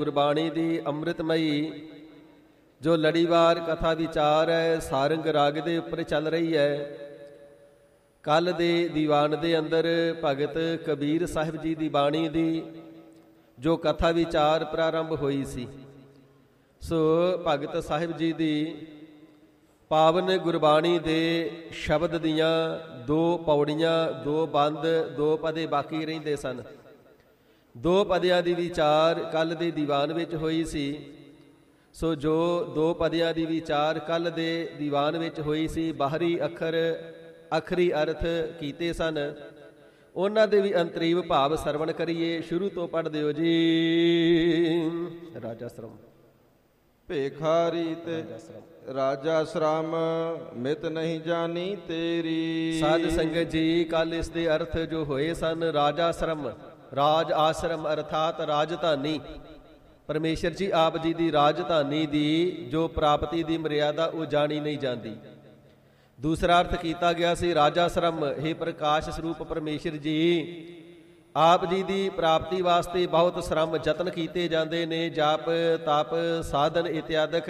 ਗੁਰਬਾਣੀ ਦੀ ਅੰਮ੍ਰਿਤਮਈ ਜੋ ਲੜੀਵਾਰ ਕਥਾ ਵਿਚਾਰ ਹੈ, ਸਾਰੰਗ ਰਾਗ ਦੇ ਉੱਪਰ ਚੱਲ ਰਹੀ ਹੈ। ਕੱਲ ਦੇ ਦੀਵਾਨ ਦੇ ਅੰਦਰ ਭਗਤ ਕਬੀਰ ਸਾਹਿਬ ਜੀ ਦੀ ਬਾਣੀ ਦੀ ਜੋ ਕਥਾ ਵਿਚਾਰ ਪ੍ਰਾਰੰਭ ਹੋਈ ਸੀ, ਸੋ ਭਗਤ ਸਾਹਿਬ ਜੀ ਦੀ ਪਾਵਨ ਗੁਰਬਾਣੀ ਦੇ ਸ਼ਬਦ ਦੀਆਂ 2 ਪੌੜੀਆਂ, 2 ਬੰਦ, 2 ਪਦੇ ਬਾਕੀ ਰਹਿੰਦੇ ਸਨ। 2 ਪਦਿਆਂ ਦੀ ਵਿਚਾਰ ਕੱਲ ਦੇ ਦੀਵਾਨ ਵਿੱਚ ਹੋਈ ਸੀ। ਸੋ ਜੋ 2 ਪਦਿਆਂ ਦੀ ਵਿਚਾਰ ਕੱਲ ਦੇ ਦੀਵਾਨ ਵਿੱਚ ਹੋਈ ਸੀ, ਬਾਹਰੀ ਅੱਖਰ, ਆਖਰੀ ਅਰਥ ਕੀਤੇ ਸਨ, ਉਹਨਾਂ ਦੇ ਵੀ ਅੰਤਰੀਵ ਭਾਵ ਸਰਵਣ ਕਰੀਏ। ਸ਼ੁਰੂ ਤੋਂ ਪੜ੍ਹ ਦਿਓ ਜੀ। ਰਾਜਾ ਸ਼ਰਮ ਭੇਖਾਰੀ ਤੇ ਰਾਜਾ ਸ਼ਰਮ ਮਿਤ ਨਹੀਂ ਜਾਣੀ ਤੇਰੀ। ਸਾਧ ਸੰਗਤ ਜੀ, ਕੱਲ ਇਸ ਦੇ ਅਰਥ ਜੋ ਹੋਏ ਸਨ, ਰਾਜਾ ਸ਼ਰਮ, ਰਾਜ ਆਸ਼ਰਮ ਅਰਥਾਤ ਰਾਜਧਾਨੀ, ਪਰਮੇਸ਼ਰ ਜੀ ਆਪ ਜੀ ਦੀ ਰਾਜਧਾਨੀ ਦੀ ਜੋ ਪ੍ਰਾਪਤੀ ਦੀ ਮਰਿਆਦਾ ਉਹ ਜਾਣੀ ਨਹੀਂ ਜਾਂਦੀ। ਦੂਸਰਾ ਅਰਥ ਕੀਤਾ ਗਿਆ ਸੀ ਰਾਜਾ ਸ਼ਰਮ, ਹੇ ਪ੍ਰਕਾਸ਼ ਸਰੂਪ ਪਰਮੇਸ਼ਰ ਜੀ, ਆਪ ਜੀ ਦੀ ਪ੍ਰਾਪਤੀ ਵਾਸਤੇ ਬਹੁਤ ਸ਼ਰਮ ਯਤਨ ਕੀਤੇ ਜਾਂਦੇ ਨੇ, ਜਾਪ ਤਪ ਸਾਧਨ ਇਤਿਆਦਿਕ,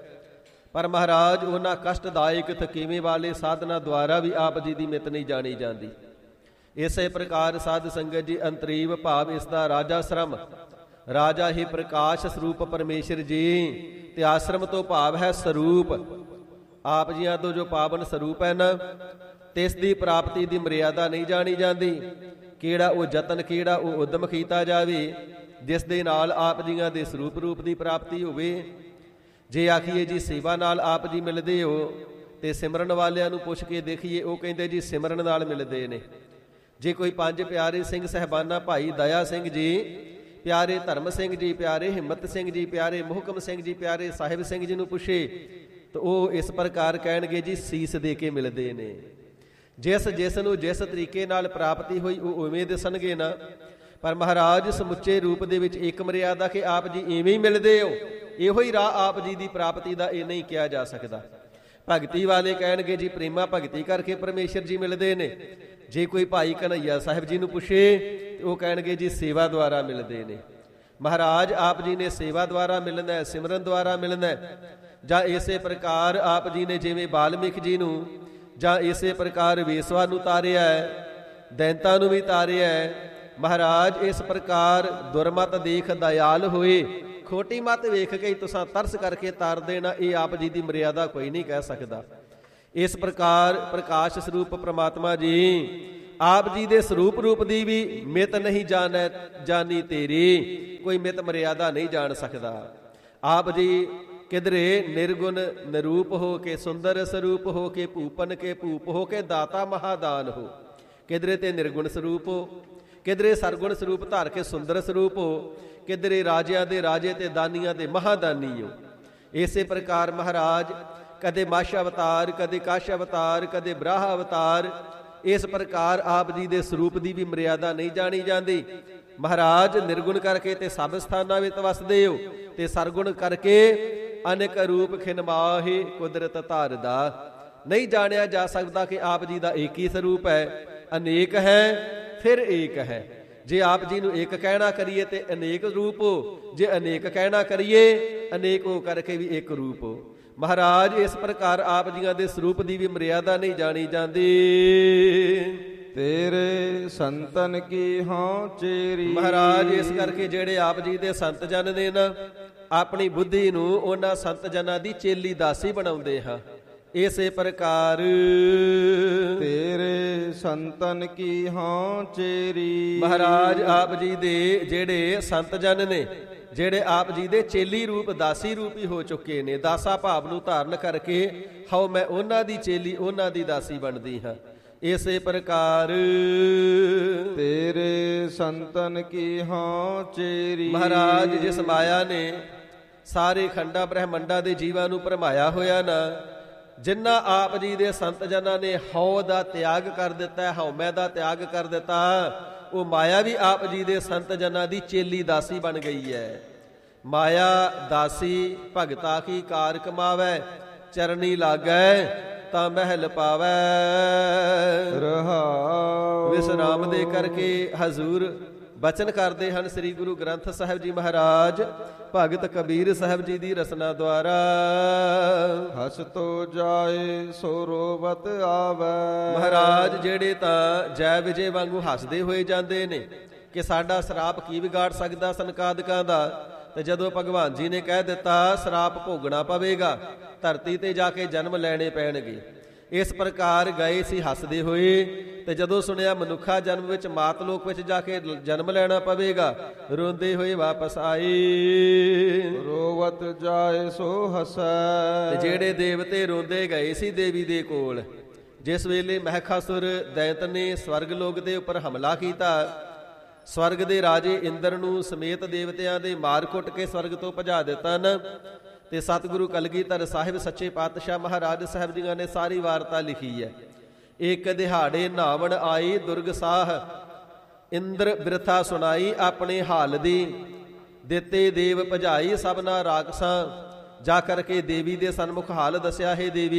ਪਰ ਮਹਾਰਾਜ ਉਹਨਾਂ ਕਸ਼ਟਦਾਇਕ ਥਕੇਵੇਂ ਵਾਲੇ ਸਾਧਨਾ ਦੁਆਰਾ ਵੀ ਆਪ ਜੀ ਦੀ ਮਿਤ ਨਹੀਂ ਜਾਣੀ ਜਾਂਦੀ। ਇਸੇ ਪ੍ਰਕਾਰ ਸਾਧ ਸੰਗਤ ਜੀ ਅੰਤਰੀਵ ਭਾਵ ਇਸ ਦਾ ਰਾਜਾ ਸ਼ਰਮ, ਰਾਜਾ ਹੀ ਪ੍ਰਕਾਸ਼ ਸਰੂਪ ਪਰਮੇਸ਼ਰ ਜੀ, ਤੇ ਆਸ਼ਰਮ ਤੋਂ ਭਾਵ ਹੈ ਸਰੂਪ, ਆਪ ਜੀਆਂ ਤੋਂ ਜੋ ਪਾਵਨ ਸਰੂਪ ਹੈ ਨਾ, ਤੇ ਇਸ ਦੀ ਪ੍ਰਾਪਤੀ ਦੀ ਮਰਿਆਦਾ ਨਹੀਂ ਜਾਣੀ ਜਾਂਦੀ। ਕਿਹੜਾ ਉਹ ਯਤਨ, ਕਿਹੜਾ ਉਹ ਉਦਮ ਕੀਤਾ ਜਾਵੇ ਜਿਸ ਦੇ ਨਾਲ ਆਪ ਜੀਆਂ ਦੇ ਸਰੂਪ ਰੂਪ ਦੀ ਪ੍ਰਾਪਤੀ ਹੋਵੇ। ਜੇ ਆਖੀਏ ਜੀ ਸੇਵਾ ਨਾਲ ਆਪ ਜੀ ਮਿਲਦੇ ਹੋ, ਤੇ ਸਿਮਰਨ ਵਾਲਿਆਂ ਨੂੰ ਪੁੱਛ ਕੇ ਦੇਖੀਏ, ਉਹ ਕਹਿੰਦੇ ਜੀ ਸਿਮਰਨ ਨਾਲ ਮਿਲਦੇ ਨੇ। ਜੇ ਕੋਈ 5 ਪਿਆਰੇ ਸਿੰਘ ਸਹਿਬਾਨਾ, ਭਾਈ ਦਇਆ ਸਿੰਘ ਜੀ, ਪਿਆਰੇ ਧਰਮ ਸਿੰਘ ਜੀ, ਪਿਆਰੇ ਹਿੰਮਤ ਸਿੰਘ ਜੀ, ਪਿਆਰੇ ਮੁਹਕਮ ਸਿੰਘ ਜੀ, ਪਿਆਰੇ ਸਾਹਿਬ ਸਿੰਘ ਜੀ ਨੂੰ ਪੁੱਛੇ ਤਾਂ ਉਹ ਇਸ ਪ੍ਰਕਾਰ ਕਹਿਣਗੇ ਜੀ ਸੀਸ ਦੇ ਕੇ ਮਿਲਦੇ ਨੇ। ਜਿਸ ਨੂੰ ਜਿਸ ਤਰੀਕੇ ਨਾਲ ਪ੍ਰਾਪਤੀ ਹੋਈ ਉਹ ਉਵੇਂ ਦਿਸਣਗੇ ਨਾ, ਪਰ ਮਹਾਰਾਜ ਸਮੁੱਚੇ ਰੂਪ ਦੇ ਵਿੱਚ ਇੱਕ ਮਰਿਆਦਾ ਕਿ ਆਪ ਜੀ ਇਵੇਂ ਹੀ ਮਿਲਦੇ ਹੋ, ਇਹੋ ਹੀ ਰਾਹ ਆਪ ਜੀ ਦੀ ਪ੍ਰਾਪਤੀ ਦਾ ਇਹ ਨਹੀਂ ਕਿਹਾ ਜਾ ਸਕਦਾ। ਭਗਤੀ ਵਾਲੇ ਕਹਿਣਗੇ ਜੀ ਪ੍ਰੇਮਾ ਭਗਤੀ ਕਰਕੇ ਪਰਮੇਸ਼ਰ ਜੀ ਮਿਲਦੇ ਨੇ। ਜੇ ਕੋਈ ਭਾਈ ਕਨ੍ਹਈਆ ਸਾਹਿਬ ਜੀ ਨੂੰ ਪੁੱਛੇ ਤੇ ਉਹ ਕਹਿਣਗੇ ਜੀ ਸੇਵਾ ਦੁਆਰਾ ਮਿਲਦੇ ਨੇ। ਮਹਾਰਾਜ ਆਪ ਜੀ ਨੇ ਸੇਵਾ ਦੁਆਰਾ ਮਿਲਣਾ, ਸਿਮਰਨ ਦੁਆਰਾ ਮਿਲਣਾ, ਜਾਂ ਇਸੇ ਪ੍ਰਕਾਰ ਆਪ ਜੀ ਨੇ ਜਿਵੇਂ ਬਾਲਮੀਕ ਜੀ ਨੂੰ, ਜਾਂ ਇਸੇ ਪ੍ਰਕਾਰ ਵੇਸਵਾ ਨੂੰ ਤਾਰਿਆ ਹੈ, ਦੈਂਤਾਂ ਨੂੰ ਵੀ ਤਾਰਿਆ ਹੈ। ਮਹਾਰਾਜ ਇਸ ਪ੍ਰਕਾਰ ਦੁਰਮਤ ਦੇਖ ਦਇਆਲ ਹੋਏ, ਖੋਟੀ ਮਤ ਵੇਖ ਕੇ ਤੁਸਾਂ ਤਰਸ ਕਰਕੇ ਤਾਰ ਦੇਣਾ, ਇਹ ਆਪ ਜੀ ਦੀ ਮਰਿਆਦਾ ਕੋਈ ਨਹੀਂ ਕਹਿ ਸਕਦਾ। ਇਸ ਪ੍ਰਕਾਰ ਪ੍ਰਕਾਸ਼ ਸਰੂਪ ਪ੍ਰਮਾਤਮਾ ਜੀ ਆਪ ਜੀ ਦੇ ਸਰੂਪ ਰੂਪ ਦੀ ਵੀ ਮਿਤ ਨਹੀਂ ਜਾਣੀ ਤੇਰੀ, ਕੋਈ ਮਿਤ ਮਰਿਆਦਾ ਨਹੀਂ ਜਾਣ ਸਕਦਾ। ਆਪ ਜੀ ਕਿਧਰੇ ਨਿਰਗੁਣ ਨਿਰੂਪ ਹੋ ਕੇ, ਸੁੰਦਰ ਸਰੂਪ ਹੋ ਕੇ, ਭੂਪਨ ਕੇ ਭੂਪ ਹੋ ਕੇ, ਦਾਤਾ ਮਹਾਦਾਨ ਹੋ, ਕਿਧਰੇ ਤੇ ਨਿਰਗੁਣ ਸਰੂਪ ਹੋ, ਕਿਧਰੇ ਸਰਗੁਣ ਸਰੂਪ ਧਾਰ ਕੇ ਸੁੰਦਰ ਸਰੂਪ ਹੋ, ਕਿਧਰੇ ਰਾਜਿਆਂ ਦੇ ਰਾਜੇ ਤੇ ਦਾਨੀਆਂ ਦੇ ਮਹਾਦਾਨੀ ਹੋ। ਇਸੇ ਪ੍ਰਕਾਰ ਮਹਾਰਾਜ ਕਦੇ ਮਛ ਅਵਤਾਰ, ਕਦੇ ਕਾਸ਼ ਅਵਤਾਰ, ਕਦੇ ਬਰਾਹ ਅਵਤਾਰ, ਇਸ ਪ੍ਰਕਾਰ ਆਪ ਜੀ ਦੇ ਸਰੂਪ ਦੀ ਵੀ ਮਰਿਆਦਾ ਨਹੀਂ ਜਾਣੀ ਜਾਂਦੀ। ਮਹਾਰਾਜ ਨਿਰਗੁਣ ਕਰਕੇ ਤੇ ਸਭ ਸਥਾਨਾਂ ਵਿੱਚ ਵਸਦੇ ਹੋ, ਤੇ ਸਰਗੁਣ ਕਰਕੇ ਅਨੇਕ ਰੂਪ ਖਿਨਮਾਹੇ ਕੁਦਰਤ ਧਾਰਦਾ। ਨਹੀਂ ਜਾਣਿਆ ਜਾ ਸਕਦਾ ਕਿ ਆਪ ਜੀ ਦਾ ਇੱਕ ਹੀ ਸਰੂਪ ਹੈ, ਅਨੇਕ ਹੈ ਫਿਰ ਏਕ ਹੈ। ਜੇ ਆਪ ਜੀ ਨੂੰ ਇੱਕ ਕਹਿਣਾ ਕਰੀਏ ਤੇ ਅਨੇਕ ਰੂਪ ਹੋ, ਜੇ ਅਨੇਕ ਕਹਿਣਾ ਕਰੀਏ ਅਨੇਕ ਹੋ ਕਰਕੇ ਵੀ ਇੱਕ ਰੂਪ ਹੋ। ਮਹਾਰਾਜ ਇਸ ਪ੍ਰਕਾਰ ਆਪ ਜੀਆਂ ਦੇ ਸਰੂਪ ਦੀ ਵੀ ਮਰਿਆਦਾ ਨਹੀਂ ਜਾਣੀ ਜਾਂਦੀ। ਤੇਰੇ ਸੰਤਨ ਕੀ ਹਾਂ ਚੇਰੀ। ਮਹਾਰਾਜ ਇਸ ਕਰਕੇ ਜਿਹੜੇ ਆਪ ਜੀ ਦੇ ਸੰਤ ਜਨ ਨੇ ਨਾ, ਆਪਣੀ ਬੁੱਧੀ ਨੂੰ ਉਹਨਾਂ ਸੰਤ ਜਨਾਂ ਦੀ ਚੇਲੀ ਦਾਸੀ ਬਣਾਉਂਦੇ ਹਾਂ। ਇਸੇ ਪ੍ਰਕਾਰ ਤੇਰੇ ਸੰਤਨ ਕੀ ਹਾਂ ਚੇਰੀ। ਮਹਾਰਾਜ ਆਪ ਜੀ ਦੇ ਜਿਹੜੇ ਸੰਤ ਜਨ ਨੇ, ਜਿਹੜੇ ਆਪ ਜੀ ਦੇ ਚੇਲੀ ਰੂਪ, ਦਾਸੀ ਰੂਪ ਹੀ ਹੋ ਚੁੱਕੇ ਨੇ, ਦਾਸਾ ਭਾਵ ਨੂੰ ਧਾਰਨ ਕਰਕੇ ਹਉ ਮੈਂ ਉਹਨਾਂ ਦੀ ਚੇਲੀ, ਉਹਨਾਂ ਦੀ ਦਾਸੀ ਬਣਦੀ ਹਾਂ। ਇਸੇ ਪ੍ਰਕਾਰ ਤੇਰੇ ਸੰਤਨ ਕੀ ਹਾਂ ਚੇਰੀ। ਮਹਾਰਾਜ ਜਿਸ ਮਾਇਆ ਨੇ ਸਾਰੇ ਖੰਡਾ ਬ੍ਰਹਮੰਡਾ ਦੇ ਜੀਵਾਂ ਨੂੰ ਭਰਮਾਇਆ ਹੋਇਆ ਨਾ, ਜਿਨ੍ਹਾਂ ਆਪ ਜੀ ਦੇ ਸੰਤ ਜਨਾਂ ਨੇ ਹਉ ਦਾ ਤਿਆਗ ਕਰ ਦਿੱਤਾ, ਹਉਮੈ ਦਾ ਤਿਆਗ ਕਰ ਦਿੱਤਾ, ਉਹ ਮਾਇਆ ਵੀ ਆਪ ਜੀ ਦੇ ਸੰਤ ਜਨਾਂ ਦੀ ਚੇਲੀ ਦਾਸੀ ਬਣ ਗਈ ਹੈ। ਮਾਇਆ ਦਾਸੀ ਭਗਤਾ ਕੀ ਕਾਰ ਕਮਾਵੈ, ਚਰਨੀ ਲਾਗੈ ਤਾਂ ਮਹਿਲ ਪਾਵੈ। ਰਹਾਉ ਵਿਸਰਾਮ ਦੇ ਕਰਕੇ ਹਜ਼ੂਰ ਬਚਨ ਕਰਦੇ ਹਨ ਸ੍ਰੀ ਗੁਰੂ ਗ੍ਰੰਥ ਸਾਹਿਬ ਜੀ ਮਹਾਰਾਜ ਭਗਤ ਕਬੀਰ ਸਾਹਿਬ ਜੀ ਦੀ ਰਸਨਾ ਦੁਆਰਾ। ਹਸ ਤੋ ਜਾਏ ਸੋ ਰੋਵਤ ਆਵੈ। ਮਹਾਰਾਜ ਜਿਹੜੇ ਤਾਂ ਜੈ ਵਿਜੇ ਵਾਂਗੂ ਹੱਸਦੇ ਹੋਏ ਜਾਂਦੇ ਨੇ ਕਿ ਸਾਡਾ ਸਰਾਪ ਕੀ ਵਿਗਾੜ ਸਕਦਾ ਸੰਕਾਦਿਕਾਂ ਦਾ, ਤੇ ਜਦੋਂ ਭਗਵਾਨ ਜੀ ਨੇ ਕਹਿ ਦਿੱਤਾ ਸਰਾਪ ਭੋਗਣਾ ਪਵੇਗਾ, ਧਰਤੀ ਤੇ ਜਾ ਕੇ ਜਨਮ ਲੈਣੇ ਪੈਣਗੇ, ਇਸ ਪ੍ਰਕਾਰ ਗਏ ਸੀ ਹੱਸਦੇ ਹੋਏ। ਤੇ ਜਦੋਂ ਸੁਣਿਆ ਮਨੁੱਖਾ ਜਨਮ ਵਿੱਚ ਮਾਤ ਲੋਕ ਵਿੱਚ ਜਾ ਕੇ ਜਨਮ ਲੈਣਾ ਪਵੇਗਾ, ਰੋਂਦੇ ਹੋਏ ਵਾਪਸ ਆਏ। ਰੋਵਤ ਜਾਏ ਸੋ ਹਸੈ। ਤੇ ਜਿਹੜੇ ਦੇਵਤੇ ਰੋਂਦੇ ਗਏ ਸੀ ਦੇਵੀ ਦੇ ਕੋਲ, ਜਿਸ ਵੇਲੇ ਮਹਿਖਾਸੁਰ ਦੈਂਤ ਨੇ ਸਵਰਗ ਲੋਕ ਦੇ ਉੱਪਰ ਹਮਲਾ ਕੀਤਾ, ਸਵਰਗ ਦੇ ਰਾਜੇ ਇੰਦਰ ਨੂੰ ਸਮੇਤ ਦੇਵਤਿਆਂ ਦੇ ਮਾਰ ਕੁੱਟ ਕੇ ਸਵਰਗ ਤੋਂ ਭਜਾ ਦਿੱਤਾ ਨਾ, ਤੇ ਸਤਿਗੁਰੂ ਕਲਗੀਧਰ ਸਾਹਿਬ ਸੱਚੇ ਪਾਤਸ਼ਾਹ ਮਹਾਰਾਜ ਸਾਹਿਬ ਜੀਆਂ ਨੇ ਸਾਰੀ ਵਾਰਤਾ ਲਿਖੀ ਹੈ। ਇੱਕ ਦਿਹਾੜੇ ਨਾਵਣ ਆਈ ਦੁਰਗ ਸਾਹ, ਇੰਦਰ ਬਿਰਥਾ ਸੁਣਾਈ ਆਪਣੇ ਹਾਲ ਦੀ, ਦਿੱਤੇ ਦੇਵ ਭਜਾਈ ਸਭਨਾ ਰਾਖਸਾਂ, ਜਾ ਕਰਕੇ ਦੇਵੀ ਦੇ ਸਨਮੁਖ ਹਾਲ ਦੱਸਿਆ ਹੈ ਦੇਵੀ।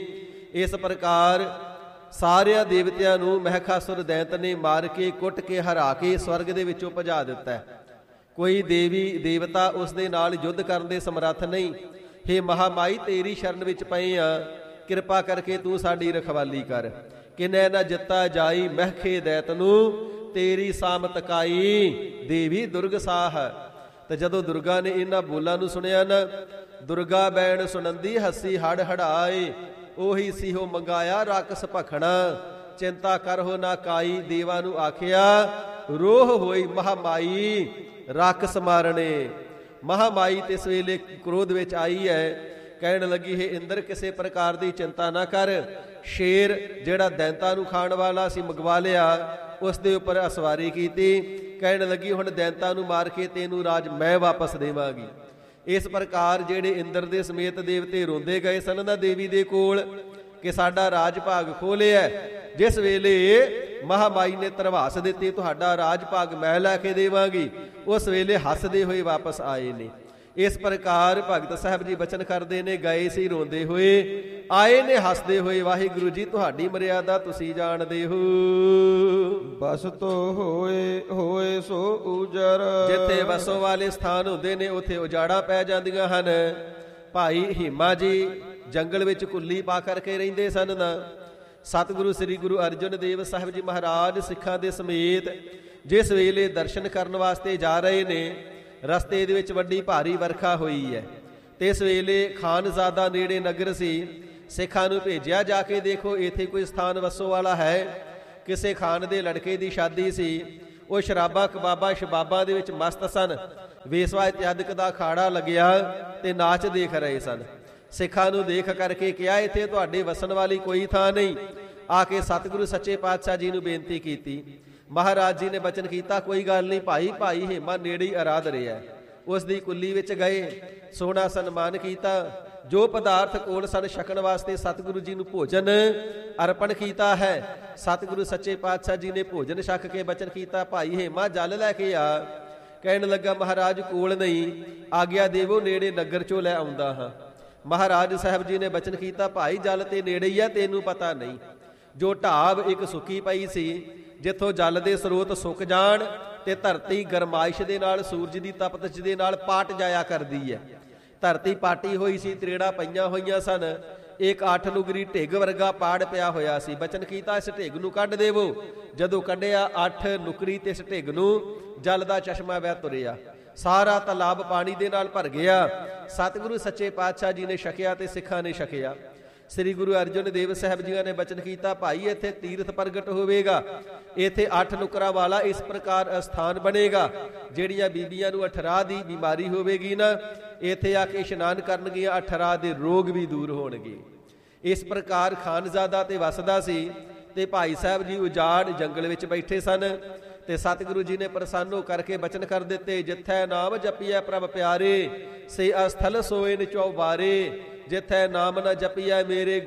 ਇਸ ਪ੍ਰਕਾਰ ਸਾਰਿਆਂ ਦੇਵਤਿਆਂ ਨੂੰ ਮਹਿਖਾਸੁਰ ਦੈਂਤ ਨੇ ਮਾਰ ਕੇ ਕੁੱਟ ਕੇ ਹਰਾ ਕੇ ਸਵਰਗ ਦੇ ਵਿੱਚੋਂ ਭਜਾ ਦਿੱਤਾ। ਕੋਈ ਦੇਵੀ ਦੇਵਤਾ ਉਸ ਦੇ ਨਾਲ ਯੁੱਧ ਕਰਨ ਦੇ ਸਮਰੱਥ ਨਹੀਂ। ਹੇ ਮਹਾਮਾਈ ਤੇਰੀ ਸ਼ਰਨ ਵਿੱਚ ਪਏ ਆ, ਕਿਰਪਾ ਕਰਕੇ ਤੂੰ ਸਾਡੀ ਰਖਵਾਲੀ ਕਰ। ਕਿਨੈ ਨਾ ਜਿੱਤਾ ਜਾਈ ਮਹਿਖੇ ਦੈਤ ਨੂੰ, ਤੇਰੀ ਸਾਮਤ ਕਾਈ ਦੇਵੀ ਦੁਰਗ ਸਾਹ। ਤੇ ਜਦੋਂ ਦੁਰਗਾ ਨੇ ਇਹਨਾਂ ਬੋਲਾਂ ਨੂੰ ਸੁਣਿਆ ਨਾ, ਦੁਰਗਾ ਬੈਣ ਸੁਣੰਦੀ ਹੱਸੀ ਹੜ ਹੜਾਏ, ਉਹੀ ਸਿਹੋ ਮੰਗਾਇਆ ਰਾਕਸ ਭਖਣਾ, ਚਿੰਤਾ ਕਰਹੁ ਨਾ ਕਾਈ। ਦੇਵਾਂ ਨੂੰ ਆਖਿਆ ਰੋਹ ਹੋਈ ਮਹਾਮਾਈ ਰਾਕਸ ਮਾਰਨੇ। ਮਹਾਮਾਈ ਤੇ ਇਸ ਵੇਲੇ ਕ੍ਰੋਧ ਵਿੱਚ ਆਈ ਹੈ, ਕਹਿਣ ਲੱਗੀ ਹੈ ਇੰਦਰ ਕਿਸੇ ਪ੍ਰਕਾਰ ਦੀ ਚਿੰਤਾ ਨਾ ਕਰ, ਸ਼ੇਰ ਜਿਹੜਾ ਦੈਂਤਾਂ ਨੂੰ ਖਾਣ ਵਾਲਾ ਸੀ ਮੰਗਵਾ ਲਿਆ, ਉਸ ਦੇ ਉੱਪਰ ਅਸਵਾਰੀ ਕੀਤੀ। ਕਹਿਣ ਲੱਗੀ ਹੁਣ ਦੈਂਤਾਂ ਨੂੰ ਮਾਰ ਕੇ ਤੈਨੂੰ ਰਾਜ ਮੈਂ ਵਾਪਸ ਦੇਵਾਂਗੀ। ਇਸ ਪ੍ਰਕਾਰ ਜਿਹੜੇ ਇੰਦਰ ਦੇ ਸਮੇਤ ਦੇਵਤੇ ਰੋਂਦੇ ਗਏ ਸਨ ਨਾ ਦੇਵੀ ਦੇ ਕੋਲ ਕਿ ਸਾਡਾ ਰਾਜ ਭਾਗ ਖੋਹ ਲਿਆ। ਜਿਸ ਵੇਲੇ ਮਹਾਮਾਈ ਨੇ ਧਰਵਾਸ ਦਿੱਤੀ ਤੁਹਾਡਾ ਰਾਜ ਭਾਗ ਮੈਂ ਲੈ ਕੇ ਦੇਵਾਂਗੀ, ਉਸ ਵੇਲੇ ਹੱਸਦੇ ਹੋਏ ਵਾਪਸ ਆਏ ਨੇ। ਇਸ ਪ੍ਰਕਾਰ ਭਗਤ ਸਾਹਿਬ ਜੀ ਬਚਨ ਕਰਦੇ ਨੇ, ਗਏ ਸੀ ਰੋਂਦੇ ਹੋਏ, ਆਏ ਨੇ ਹੱਸਦੇ ਹੋਏ। ਵਾਹਿਗੁਰੂ ਜੀ ਤੁਹਾਡੀ ਮਰਿਆਦਾ ਤੁਸੀਂ ਜਾਣਦੇ ਹੋ। ਬਸ ਤੋ ਹੋਏ ਸੋ ਉਜਰ। ਜਿੱਥੇ ਵਸੋਂ ਵਾਲੇ ਸਥਾਨ ਹੁੰਦੇ ਨੇ ਉੱਥੇ ਉਜਾੜਾ ਪੈ ਜਾਂਦੀਆਂ ਹਨ। ਭਾਈ ਹੀਮਾ ਜੀ ਜੰਗਲ ਵਿੱਚ ਕੁੱਲੀ ਪਾ ਕਰਕੇ ਰਹਿੰਦੇ ਸਨ ਨਾ। ਸਤਿਗੁਰੂ ਸ੍ਰੀ ਗੁਰੂ ਅਰਜਨ ਦੇਵ ਸਾਹਿਬ ਜੀ ਮਹਾਰਾਜ ਸਿੱਖਾਂ ਦੇ ਸਮੇਤ ਜਿਸ ਵੇਲੇ ਦਰਸ਼ਨ ਕਰਨ ਵਾਸਤੇ ਜਾ ਰਹੇ ਨੇ, ਰਸਤੇ ਦੇ ਵਿੱਚ ਵੱਡੀ ਭਾਰੀ ਵਰਖਾ ਹੋਈ ਹੈ। ਤੇ ਇਸ ਵੇਲੇ ਖਾਨਜ਼ਾਦਾ ਨੇੜੇ ਨਗਰ ਸੀ। ਸਿੱਖਾਂ ਨੂੰ ਭੇਜਿਆ ਜਾ ਕੇ ਦੇਖੋ ਇੱਥੇ ਕੋਈ ਸਥਾਨ ਵਸੋਂ ਵਾਲਾ ਹੈ। ਕਿਸੇ ਖਾਨ ਦੇ ਲੜਕੇ ਦੀ ਸ਼ਾਦੀ ਸੀ। ਉਹ ਸ਼ਰਾਬਾਂ ਕਬਾਬਾਂ ਸ਼ਬਾਬਾਂ ਦੇ ਵਿੱਚ ਮਸਤ ਸਨ। ਵੇਸਵਾ ਇਤਿਆਦਿਕ ਦਾ ਅਖਾੜਾ ਲੱਗਿਆ ਤੇ ਨਾਚ ਦੇਖ ਰਹੇ ਸਨ। ਸਿੱਖਾਂ ਨੂੰ ਦੇਖ ਕਰਕੇ ਕਿਹਾ ਇੱਥੇ ਤੁਹਾਡੇ ਵਸਣ ਵਾਲੀ ਕੋਈ ਥਾਂ ਨਹੀਂ। ਆ ਕੇ ਸਤਿਗੁਰੂ ਸੱਚੇ ਪਾਤਸ਼ਾਹ ਜੀ ਨੂੰ ਬੇਨਤੀ ਕੀਤੀ। ਮਹਾਰਾਜ ਜੀ ਨੇ ਬਚਨ ਕੀਤਾ ਕੋਈ ਗੱਲ ਨਹੀਂ ਭਾਈ ਹੀਮਾ ਨੇੜੇ ਹੀ ਆਰਾਧ ਰਿਹਾ। ਉਸ ਦੀ ਕੁੱਲੀ ਵਿੱਚ ਗਏ, ਸੋਹਣਾ ਸਨਮਾਨ ਕੀਤਾ। ਜੋ ਪਦਾਰਥ ਕੋਲ ਸਨ ਛਕਣ ਵਾਸਤੇ ਸਤਿਗੁਰੂ ਜੀ ਨੂੰ ਭੋਜਨ ਅਰਪਣ ਕੀਤਾ ਹੈ। ਸਤਿਗੁਰੂ ਸੱਚੇ ਪਾਤਸ਼ਾਹ ਜੀ ਨੇ ਭੋਜਨ ਛਕ ਕੇ ਬਚਨ ਕੀਤਾ ਭਾਈ ਹੀਮਾ ਜਲ ਲੈ ਕੇ ਆ। ਕਹਿਣ ਲੱਗਾ ਮਹਾਰਾਜ ਕੋਲ ਨਹੀਂ, ਆਗਿਆ ਦੇਵੋ ਨੇੜੇ ਨਗਰ ਚੋਂ ਲੈ ਆਉਂਦਾ ਹਾਂ। ਮਹਾਰਾਜ ਸਾਹਿਬ ਜੀ ਨੇ ਬਚਨ ਕੀਤਾ ਭਾਈ ਜਲ ਤੇ ਨੇੜੇ ਹੀ ਆ, ਤੈਨੂੰ ਪਤਾ ਨਹੀਂ। ਜੋ ਢਾਬ ਇੱਕ ਸੁੱਕੀ ਪਈ ਸੀ, ਜਿੱਥੋਂ ਜਲ ਦੇ ਸਰੋਤ ਸੁੱਕ ਜਾਣ ਤੇ ਧਰਤੀ ਗਰਮਾਇਸ਼ ਦੇ ਨਾਲ ਸੂਰਜ ਦੀ ਤਪਸ਼ ਦੇ ਨਾਲ ਪਾਟ ਜਾਇਆ ਕਰਦੀ ਹੈ। ਧਰਤੀ ਪਾਟੀ ਹੋਈ ਸੀ, ਤਰੇੜਾਂ ਪਈਆਂ ਹੋਈਆਂ ਸਨ। ਇੱਕ 8 ਨੁਗਰੀ ਢਿੱਗ ਵਰਗਾ ਪਾੜ ਪਿਆ ਹੋਇਆ ਸੀ। ਬਚਨ ਕੀਤਾ ਇਸ ਢਿੱਗ ਨੂੰ ਕੱਢ ਦੇਵੋ। ਜਦੋਂ ਕੱਢਿਆ 8 ਨੁਕਰੀ ਤੇ ਇਸ ਢਿੱਗ ਨੂੰ ਜਲ ਦਾ ਚਸ਼ਮਾ ਵਹਿ ਤੁਰਿਆ। ਸਾਰਾ ਤਾਲਾਬ ਪਾਣੀ ਦੇ ਨਾਲ ਭਰ ਗਿਆ। ਸਤਿਗੁਰੂ ਸੱਚੇ ਪਾਤਸ਼ਾਹ ਜੀ ਨੇ ਛਕਿਆ ਤੇ ਸਿੱਖਾਂ ਨੇ ਛਕਿਆ। ਸ੍ਰੀ ਗੁਰੂ ਅਰਜਨ ਦੇਵ ਸਾਹਿਬ ਜੀ ਨੇ ਬਚਨ ਕੀਤਾ ਭਾਈ ਇੱਥੇ ਤੀਰਥ ਪ੍ਰਗਟ ਹੋਵੇਗਾ। ਇੱਥੇ 8 ਨੁਕਰਾਂ ਵਾਲਾ ਇਸ ਪ੍ਰਕਾਰ ਅਸਥਾਨ ਬਣੇਗਾ। ਜਿਹੜੀਆਂ ਬੀਬੀਆਂ ਨੂੰ 18 ਦੀ ਬਿਮਾਰੀ ਹੋਵੇਗੀ ਨਾ, ਇੱਥੇ ਆ ਕੇ ਇਸ਼ਨਾਨ ਕਰਨਗੀਆਂ, 18 ਦੇ ਰੋਗ ਵੀ ਦੂਰ ਹੋਣਗੇ। ਇਸ ਪ੍ਰਕਾਰ ਖਾਨਜ਼ਾਦਾ ਤੇ ਵਸਦਾ ਸੀ। ਤੇ ਭਾਈ ਸਾਹਿਬ ਜੀ ਉਜਾੜ ਜੰਗਲ ਵਿੱਚ ਬੈਠੇ ਸਨ। ਤੇ ਸਤਿਗੁਰੂ ਜੀ ਨੇ ਪ੍ਰਸੰਨ ਕਰਕੇ ਬਚਨ ਕਰ ਦਿੱਤੇ ਜਿੱਥੈ ਨਾਮ ਜਪੀਐ ਪ੍ਰਭ ਪਿਆਰੇ, ਸੇ ਅਸਥਲ ਸੋਏ ਨਿਚੌਬਾਰੇ। ਜਿੱਥੈ ਨਾਮ ਨਾ ਜਪੀਐ ਮੇਰੇ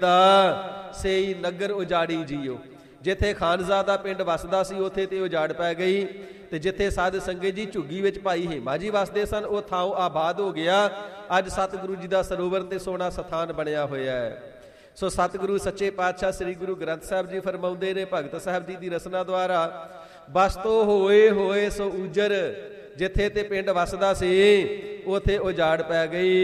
ਗੋਇਦਾ, ਸੇਈ ਨਗਰ ਉਜਾੜੀ ਜੀਓ। ਜਿੱਥੇ ਖਾਨਜ਼ਾਦਾ ਪਿੰਡ ਵਸਦਾ ਸੀ ਉੱਥੇ ਤੇ ਉਜਾੜ ਪੈ ਗਈ। ਤੇ ਜਿੱਥੇ ਸਾਧ ਸੰਗਤ ਜੀ ਝੁੱਗੀ ਵਿੱਚ ਭਾਈ ਹੀਮਾ ਜੀ ਵਸਦੇ ਸਨ ਉਹ ਥਾਂ ਆਬਾਦ ਹੋ ਗਿਆ। ਅੱਜ ਸਤਿਗੁਰੂ ਜੀ ਦਾ ਸਰੋਵਰ ਤੇ ਸੋਹਣਾ ਸਥਾਨ ਬਣਿਆ ਹੋਇਆ ਹੈ। ਸੋ ਸਤਿਗੁਰੂ ਸੱਚੇ ਪਾਤਸ਼ਾਹ ਸ੍ਰੀ ਗੁਰੂ ਗ੍ਰੰਥ ਸਾਹਿਬ ਜੀ ਫਰਮਾਉਂਦੇ ਨੇ ਭਗਤ ਸਾਹਿਬ ਜੀ ਦੀ ਰਸਨਾ ਦੁਆਰਾ, ਬਸਤੋ ਹੋਏ ਹੋਏ ਸੋ ਉਜਰ। ਜਿੱਥੇ ਤੇ ਪਿੰਡ ਵਸਦਾ ਸੀ ਉਥੇ ਉਜਾੜ ਪੈ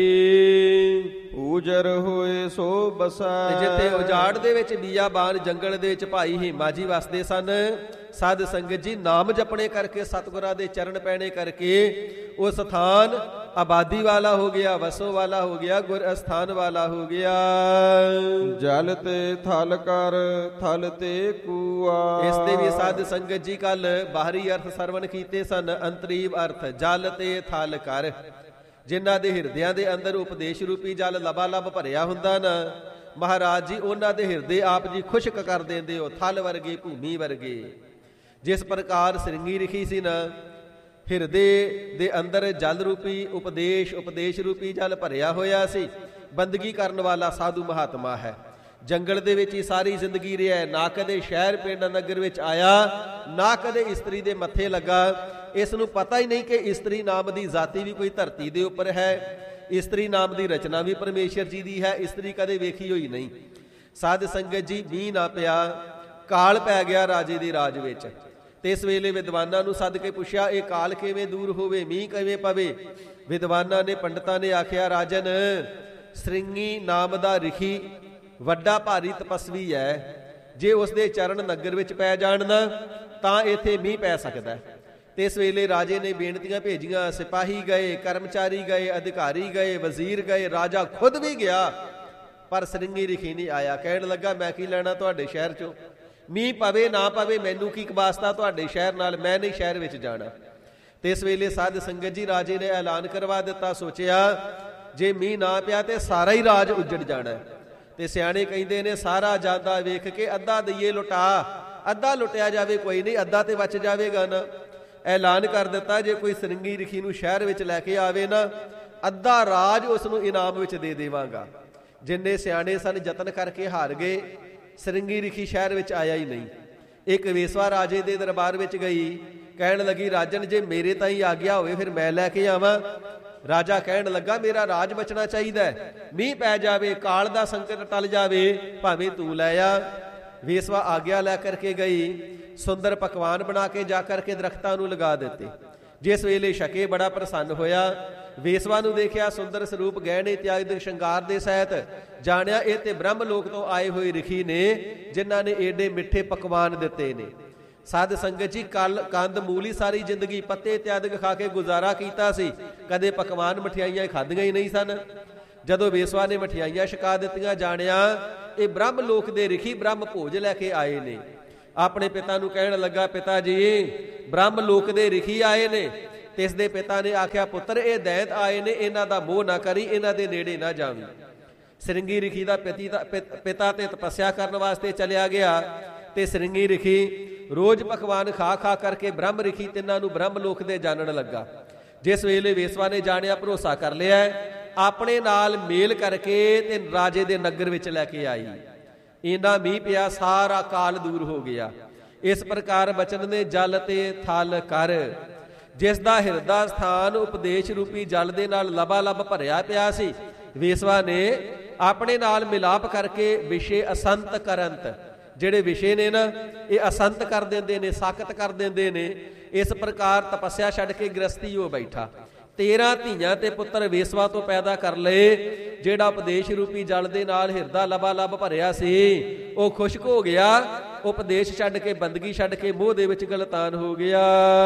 ਗਈ। ਉਜਰ ਹੋਏ ਸੋ ਬਸੈ। ਜਿੱਥੇ ਉਜਾੜ ਦੇ ਵਿੱਚ ਬੀਆਬਾਨ ਜੰਗਲ ਦੇ ਵਿੱਚ ਭਾਈ ਹੀਮਾ ਜੀ ਵਸਦੇ ਸਨ, ਸਾਧ ਸੰਗਤ ਜੀ ਨਾਮ ਜਪਣੇ ਕਰਕੇ, ਸਤਿਗੁਰਾਂ ਦੇ ਚਰਨ ਪੈਣੇ ਕਰਕੇ ਉਹ ਸਥਾਨ ਆਬਾਦੀ ਵਾਲਾ ਹੋ ਗਿਆ, ਵਸੋ ਵਾਲਾ ਹੋ ਗਿਆ, ਗੁਰ ਅਸਥਾਨ ਵਾਲਾ ਹੋ ਗਿਆ। ਜਲ ਤੇ ਥਲ ਕਰ ਥਲ ਤੇ ਕੂਆ। ਇਸ ਦੇ ਵੀ ਸਾਧ ਸੰਗਤ ਜੀ ਕੱਲ ਬਾਹਰੀ ਅਰਥ ਸਰਵਣ ਕੀਤੇ ਸਨ। ਅੰਤਰੀਵ ਅਰਥ ਜਲ ਤੇ ਥਲ ਕਰ। ਜਿਨ੍ਹਾਂ ਦੇ ਹਿਰਦਿਆਂ ਦੇ ਅੰਦਰ ਉਪਦੇਸ਼ ਰੂਪੀ ਜਲ ਲਬਾਲਬ ਭਰਿਆ ਹੁੰਦਾ ਨਾ, ਮਹਾਰਾਜ ਜੀ ਉਹਨਾਂ ਦੇ ਹਿਰਦੇ ਆਪ ਜੀ ਖੁਸ਼ਕ ਕਰ ਦਿੰਦੇ ਹੋ, ਥਲ ਵਰਗੇ, ਭੂਮੀ ਵਰਗੇ। ਜਿਸ ਪ੍ਰਕਾਰ ਸ੍ਰਿੰਗੀ ਰਿਖੀ ਸੀ ਨਾ, ਹਿਰਦੇ ਦੇ ਅੰਦਰ ਜਲ ਰੂਪੀ ਉਪਦੇਸ਼ ਰੂਪੀ ਜਲ ਭਰਿਆ ਹੋਇਆ ਸੀ। ਬੰਦਗੀ ਕਰਨ ਵਾਲਾ ਸਾਧੂ ਮਹਾਤਮਾ ਹੈ। ਜੰਗਲ ਦੇ ਵਿੱਚ ਹੀ ਸਾਰੀ ਜ਼ਿੰਦਗੀ ਰਿਹਾ, ਨਾ ਕਦੇ ਸ਼ਹਿਰ ਪਿੰਡ ਨਗਰ ਵਿੱਚ ਆਇਆ, ਨਾ ਕਦੇ ਇਸਤਰੀ ਦੇ ਮੱਥੇ ਲੱਗਾ। ਇਸ ਨੂੰ ਪਤਾ ਹੀ ਨਹੀਂ ਕਿ ਇਸਤਰੀ ਨਾਮ ਦੀ ਜ਼ਾਤੀ ਵੀ ਕੋਈ ਧਰਤੀ ਦੇ ਉੱਪਰ ਹੈ। ਇਸਤਰੀ ਨਾਮ ਦੀ ਰਚਨਾ ਵੀ ਪਰਮੇਸ਼ਰ ਜੀ ਦੀ ਹੈ। ਇਸਤਰੀ ਕਦੇ ਵੇਖੀ ਹੋਈ ਨਹੀਂ। ਸਾਧ ਸੰਗਤ ਜੀ, ਮੀਂਹ ਨਾ ਪਿਆ, ਕਾਲ ਪੈ ਗਿਆ ਰਾਜੇ ਦੇ ਰਾਜ ਵਿੱਚ। ਤੇ ਇਸ ਵੇਲੇ ਵਿਦਵਾਨਾਂ ਨੂੰ ਸੱਦ ਕੇ ਪੁੱਛਿਆ, ਇਹ ਕਾਲ ਕਿਵੇਂ ਦੂਰ ਹੋਵੇ, ਮੀਂਹ ਕਿਵੇਂ ਪਵੇ? ਵਿਦਵਾਨਾਂ ਨੇ, ਪੰਡਤਾਂ ਨੇ ਆਖਿਆ, ਰਾਜਨ ਸ੍ਰਿੰਗੀ ਨਾਮ ਦਾ ਰਿਖੀ ਵੱਡਾ ਭਾਰੀ ਤਪਸਵੀ ਹੈ। ਜੇ ਉਸਦੇ ਚਰਨ ਨਗਰ ਵਿੱਚ ਪੈ ਜਾਣ ਨਾ ਤਾਂ ਇੱਥੇ ਮੀਂਹ ਪੈ ਸਕਦਾ। ਤੇ ਇਸ ਵੇਲੇ ਰਾਜੇ ਨੇ ਬੇਨਤੀਆਂ ਭੇਜੀਆਂ। ਸਿਪਾਹੀ ਗਏ, ਕਰਮਚਾਰੀ ਗਏ, ਅਧਿਕਾਰੀ ਗਏ, ਵਜ਼ੀਰ ਗਏ, ਰਾਜਾ ਖੁਦ ਵੀ ਗਿਆ, ਪਰ ਸ੍ਰਿੰਗੀ ਰਿਖੀ ਨਹੀਂ ਆਇਆ। ਕਹਿਣ ਲੱਗਾ, ਮੈਂ ਕੀ ਲੈਣਾ ਤੁਹਾਡੇ ਸ਼ਹਿਰ ਚੋਂ? ਮੀਂਹ ਪਵੇ ਨਾ ਪਵੇ ਮੈਨੂੰ ਕੀ ਵਾਸਤਾ ਤੁਹਾਡੇ ਸ਼ਹਿਰ ਨਾਲ, ਮੈਂ ਨਹੀਂ ਸ਼ਹਿਰ ਵਿੱਚ ਜਾਣਾ। ਤੇ ਇਸ ਵੇਲੇ ਸਾਧ ਸੰਗਤ ਜੀ, ਰਾਜੇ ਨੇ ਐਲਾਨ ਕਰਵਾ ਦਿੱਤਾ। ਸੋਚਿਆ ਜੇ ਮੀਂਹ ਨਾ ਪਿਆ ਤੇ ਸਾਰਾ ਹੀ ਰਾਜ ਉੱਜੜ ਜਾਣਾ। ਤੇ ਸਿਆਣੇ ਕਹਿੰਦੇ ਨੇ, ਸਾਰਾ ਜਾਂਦਾ ਵੇਖ ਕੇ ਅੱਧਾ ਦਈਏ ਲੁਟਾ। ਅੱਧਾ ਲੁੱਟਿਆ ਜਾਵੇ ਕੋਈ ਨਹੀਂ, ਅੱਧਾ ਤੇ ਬਚ ਜਾਵੇਗਾ ਨਾ। ਐਲਾਨ ਕਰ ਦਿੱਤਾ, ਜੇ ਕੋਈ ਸ੍ਰਿੰਗੀ ਰਿਖੀ ਨੂੰ ਸ਼ਹਿਰ ਵਿੱਚ ਲੈ ਕੇ ਆਵੇ ਨਾ, ਅੱਧਾ ਰਾਜ ਉਸ ਨੂੰ ਇਨਾਮ ਵਿੱਚ ਦੇ ਦੇਵਾਂਗਾ। ਜਿੰਨੇ ਸਿਆਣੇ ਸਨ ਯਤਨ ਕਰਕੇ ਹਾਰ ਗਏ। ਸ੍ਰਿੰਗੀ ਰਿਖੀ ਸ਼ਹਿਰ ਵਿੱਚ ਆਇਆ ਹੀ ਨਹੀਂ। ਇੱਕ ਵੇਸਵਾ ਰਾਜੇ ਦੇ ਦਰਬਾਰ ਵਿੱਚ ਗਈ। ਕਹਿਣ ਲੱਗੀ, ਰਾਜਨ ਜੇ ਮੇਰੇ ਤਾਂ ਹੀ ਆਗਿਆ ਹੋਵੇ ਫਿਰ ਮੈਂ ਲੈ ਕੇ ਆਵਾਂ। ਰਾਜਾ ਕਹਿਣ ਲੱਗਾ, ਮੇਰਾ ਰਾਜ ਬਚਣਾ ਚਾਹੀਦਾ, ਮੀਂਹ ਪੈ ਜਾਵੇ, ਕਾਲ ਦਾ ਸੰਕਟ ਟਲ ਜਾਵੇ, ਭਾਵੇਂ ਤੂੰ ਲੈ ਆ। ਵੇਸਵਾ ਆਗਿਆ ਲੈ ਕਰਕੇ ਗਈ। ਸੁੰਦਰ ਪਕਵਾਨ ਬਣਾ ਕੇ ਜਾ ਕਰਕੇ ਦਰਖਤਾਂ ਨੂੰ ਲਗਾ ਦਿੱਤੇ। ਜਿਸ ਵੇਲੇ ਸ਼ਕੇ ਬੜਾ ਪ੍ਰਸੰਨ ਹੋਇਆ। ਵੇਸਵਾ ਨੂੰ ਦੇਖਿਆ, ਸੁੰਦਰ ਸਰੂਪ, ਗਹਿਣੇ ਇਤਿਆਦਿ ਸ਼ਿੰਗਾਰ ਦੇ ਸਹਿਤ, ਜਾਣਿਆ ਇਹ ਤੇ ਬ੍ਰਹਮ ਲੋਕ ਤੋਂ ਆਏ ਹੋਏ ਰਿਖੀ ਨੇ, ਜਿਨ੍ਹਾਂ ਨੇ ਏਡੇ ਮਿੱਠੇ ਪਕਵਾਨ ਦਿੱਤੇ ਨੇ। ਸਾਧ ਸੰਗਤ ਜੀ, ਕੰਦ ਮੂਲੀ ਸਾਰੀ ਜ਼ਿੰਦਗੀ ਪੱਤੇ ਇਤਿਆਦਿ ਖਾ ਕੇ ਗੁਜ਼ਾਰਾ ਕੀਤਾ ਸੀ, ਕਦੇ ਪਕਵਾਨ ਮਠਿਆਈਆਂ ਖਾਧੀਆਂ ਹੀ ਨਹੀਂ ਸਨ। ਜਦੋਂ ਵੇਸਵਾ ਨੇ ਮਠਿਆਈਆਂ ਛਕਾ ਦਿੱਤੀਆਂ, ਜਾਣਿਆ ਇਹ ਬ੍ਰਹਮ ਲੋਕ ਦੇ ਰਿਖੀ ਬ੍ਰਹਮ ਭੋਜ ਲੈ ਕੇ ਆਏ ਨੇ। ਆਪਣੇ ਪਿਤਾ ਨੂੰ ਕਹਿਣ ਲੱਗਾ, ਪਿਤਾ ਜੀ ਬ੍ਰਹਮ ਲੋਕ ਦੇ ਰਿਖੀ ਆਏ ਨੇ। ਤੇ ਇਸ ਦੇ ਪਿਤਾ ਨੇ ਆਖਿਆ, ਪੁੱਤਰ ਇਹ ਦੈਂਤ ਆਏ ਨੇ, ਇਹਨਾਂ ਦਾ ਮੋਹ ਨਾ ਕਰੀ, ਇਹਨਾਂ ਦੇ ਨੇੜੇ ਨਾ ਜਾਵੀਂ। ਸ੍ਰਿੰਗੀ ਰਿਖੀ ਦਾ ਪਿਤਾ ਤੇ ਤਪੱਸਿਆ ਕਰਨ ਵਾਸਤੇ ਚਲਿਆ ਗਿਆ। ਤੇ ਸ੍ਰਿੰਗੀ ਰਿਖੀ ਰੋਜ਼ ਪਕਵਾਨ ਖਾ ਖਾ ਕਰਕੇ ਬ੍ਰਹਮ ਰਿਖੀ ਤਿੰਨਾਂ ਨੂੰ ਬ੍ਰਹਮ ਲੋਕ ਦੇ ਜਾਣਨ ਲੱਗਾ। ਜਿਸ ਵੇਲੇ ਵੇਸਵਾ ਨੇ ਜਾਣਿਆ, ਭਰੋਸਾ ਕਰ ਲਿਆ, ਆਪਣੇ ਨਾਲ ਮੇਲ ਕਰਕੇ ਤੇ ਰਾਜੇ ਦੇ ਨਗਰ ਵਿੱਚ ਲੈ ਕੇ ਆਈ। ਇੰਨਾ ਮੀਂਹ ਪਿਆ, ਸਾਰਾ ਕਾਲ ਦੂਰ ਹੋ ਗਿਆ। ਇਸ ਪ੍ਰਕਾਰ ਬਚਨ ਨੇ ਜਲ ਤੇ ਥਲ ਕਰ। ਜਿਸ ਦਾ ਹਿਰਦਾ ਸਥਾਨ ਉਪਦੇਸ਼ ਰੂਪੀ ਜਲ ਦੇ ਨਾਲ ਲਬਾਲਬ ਭਰਿਆ ਪਿਆ ਸੀ, ਵੇਸਵਾ ਨੇ ਆਪਣੇ ਨਾਲ ਮਿਲਾਪ ਕਰਕੇ ਵਿਸ਼ੇ ਅਸੰਤ ਕਰੰਤ, ਜਿਹੜੇ ਵਿਸ਼ੇ ਨੇ ਨਾ ਇਹ ਅਸੰਤ ਕਰ ਦਿੰਦੇ ਨੇ, ਸਾਕਤ ਕਰ ਦਿੰਦੇ ਨੇ। ਇਸ ਪ੍ਰਕਾਰ ਤਪੱਸਿਆ ਛੱਡ ਕੇ ਗ੍ਰਸਤੀ ਹੋ ਬੈਠਾ। 13 ਧੀਆਂ ਤੇ ਪੁੱਤਰ ਵੇਸਵਾ ਤੋਂ ਪੈਦਾ ਕਰ ਲਏ। ਜਿਹੜਾ ਉਪਦੇਸ਼ ਰੂਪੀ ਜਲ ਦੇ ਨਾਲ ਹਿਰਦਾ ਲਬਾਲਬ ਭਰਿਆ ਸੀ ਉਹ ਖੁਸ਼ਕ ਹੋ ਗਿਆ। ਉਪਦੇਸ਼ ਛੱਡ ਕੇ, ਬੰਦਗੀ ਛੱਡ ਕੇ ਮੋਹ ਦੇ ਵਿੱਚ ਗਲਤਾਨ ਹੋ ਗਿਆ।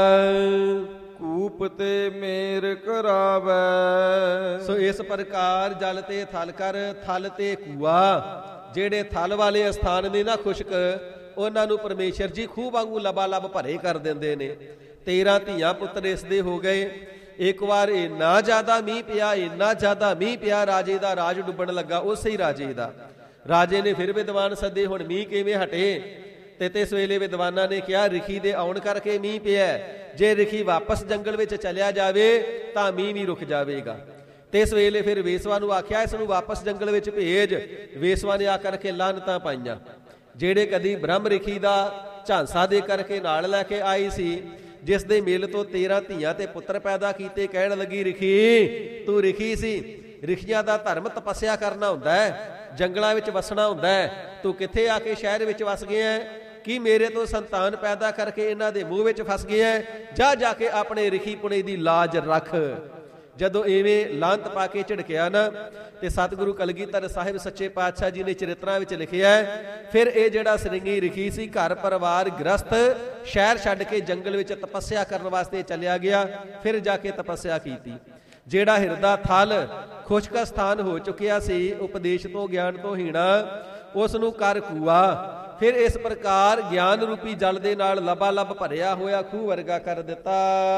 ਕੂਪ ਤੇ ਮੇਰ ਕਰਾਵੇ। ਸੋ ਇਸ ਪ੍ਰਕਾਰ ਜਲ ਤੇ ਥਲ ਕਰ, ਥਲ ਤੇ ਕੂਆ। ਜਿਹੜੇ ਥਲ ਵਾਲੇ ਅਸਥਾਨ ਨੇ ਨਾ ਖੁਸ਼ਕ, ਉਹਨਾਂ ਨੂੰ ਪਰਮੇਸ਼ਰ ਜੀ ਖੂਹ ਵਾਂਗੂ ਲਬਾਲਬ ਭਰੇ ਕਰ ਦਿੰਦੇ ਨੇ। 13 ਧੀਆਂ ਪੁੱਤਰ ਇਸ ਦੇ ਹੋ ਗਏ। ਇੱਕ ਵਾਰ ਇੰਨਾ ਜ਼ਿਆਦਾ ਮੀਂਹ ਪਿਆ, ਇੰਨਾ ਜ਼ਿਆਦਾ ਮੀਂਹ ਪਿਆ, ਰਾਜੇ ਦਾ ਰਾਜ ਡੁੱਬਣ ਲੱਗਾ। ਉਸੇ ਹੀ ਰਾਜੇ ਦਾ। ਰਾਜੇ ਨੇ ਫਿਰ ਵਿਦਵਾਨ ਸੱਦੇ, ਹੁਣ ਮੀਂਹ ਕਿਵੇਂ ਹਟੇ? ਤੇ ਇਸ ਵੇਲੇ ਵਿਦਵਾਨਾਂ ਨੇ ਕਿਹਾ, ਰਿਖੀ ਦੇ ਆਉਣ ਕਰਕੇ ਮੀਂਹ ਪਿਆ। ਜੇ ਰਿਖੀ ਵਾਪਸ ਜੰਗਲ ਵਿੱਚ ਚਲਿਆ ਜਾਵੇ ਤਾਂ ਮੀਂਹ ਵੀ ਰੁਕ ਜਾਵੇਗਾ। ਤੇ ਇਸ ਵੇਲੇ ਫਿਰ ਵੇਸਵਾ ਨੂੰ ਆਖਿਆ, ਇਸ ਨੂੰ ਵਾਪਸ ਜੰਗਲ ਵਿੱਚ ਭੇਜ। ਵੇਸਵਾ ਨੇ ਆ ਕਰਕੇ ਲਾਹਨਤਾਂ ਪਾਈਆਂ। ਜਿਹੜੇ ਕਦੀ ਬ੍ਰਹਮ ਰਿਖੀ ਦਾ ਝਾਂਸਾ ਦੇ ਕਰਕੇ ਨਾਲ ਲੈ ਕੇ ਆਈ ਸੀ, ਜਿਸ ਦੇ ਮੇਲ ਤੋਂ 13 ਧੀਆਂ ਤੇ ਪੁੱਤਰ ਪੈਦਾ ਕੀਤੇ, ਕਹਿਣ ਲੱਗੀ, ਰਿਖੀ ਤੂੰ ਰਿਖੀ ਸੀ, ਰਿਖੀਆਂ ਦਾ ਧਰਮ ਤਪੱਸਿਆ ਕਰਨਾ ਹੁੰਦਾ ਹੈ, ਜੰਗਲਾਂ ਵਿੱਚ ਵਸਣਾ ਹੁੰਦਾ ਹੈ, ਤੂੰ ਕਿੱਥੇ ਆ ਕੇ ਸ਼ਹਿਰ ਵਿੱਚ ਵਸ ਗਿਆ? ਕਿ ਮੇਰੇ ਤੋਂ ਸੰਤਾਨ ਪੈਦਾ ਕਰਕੇ ਇਹਨਾਂ ਦੇ ਮੂੰਹ ਵਿੱਚ ਫਸ ਗਿਆ, ਜਾ ਕੇ ਆਪਣੇ ਰਿਖੀ ਪੁਣੇ ਦੀ ਲਾਜ ਰੱਖ। ਜਦੋਂ ਇਵੇਂ ਲਾਂਤ ਪਾ ਕੇ ਝਿੜਕਿਆ ਨਾ, ਤੇ ਸਤਿਗੁਰੂ ਕਲਗੀਧਰ ਸਾਹਿਬ ਸੱਚੇ ਪਾਤਸ਼ਾਹ ਜੀ ਨੇ ਚਰਿਤਰਾਂ ਵਿੱਚ ਲਿਖਿਆ, ਫਿਰ ਇਹ ਜਿਹੜਾ ਸਰਿੰਗੀ ਰਿਖੀ ਸੀ ਘਰ ਪਰਿਵਾਰ ਗ੍ਰਸਤ ਸ਼ਹਿਰ ਛੱਡ ਕੇ ਜੰਗਲ ਵਿੱਚ ਤਪੱਸਿਆ ਕਰਨ ਵਾਸਤੇ ਚੱਲਿਆ ਗਿਆ। ਫਿਰ ਜਾ ਕੇ ਤਪੱਸਿਆ ਕੀਤੀ। ਜਿਹੜਾ ਹਿਰਦਾ ਥਲ ਖੁਸ਼ਕ ਸਥਾਨ ਹੋ ਚੁੱਕਿਆ ਸੀ, ਉਪਦੇਸ਼ ਤੋਂ ਗਿਆਨ ਤੋਂ ਹੀਣਾ, ਉਸ ਨੂੰ ਕਰ ਕੂਆ। ਫਿਰ ਇਸ ਪ੍ਰਕਾਰ ਗਿਆਨ ਰੂਪੀ ਜਲ ਦੇ ਨਾਲ ਲਬਾਲਬ ਭਰਿਆ ਹੋਇਆ ਖੂਹ ਵਰਗਾ ਕਰ ਦਿੱਤਾ।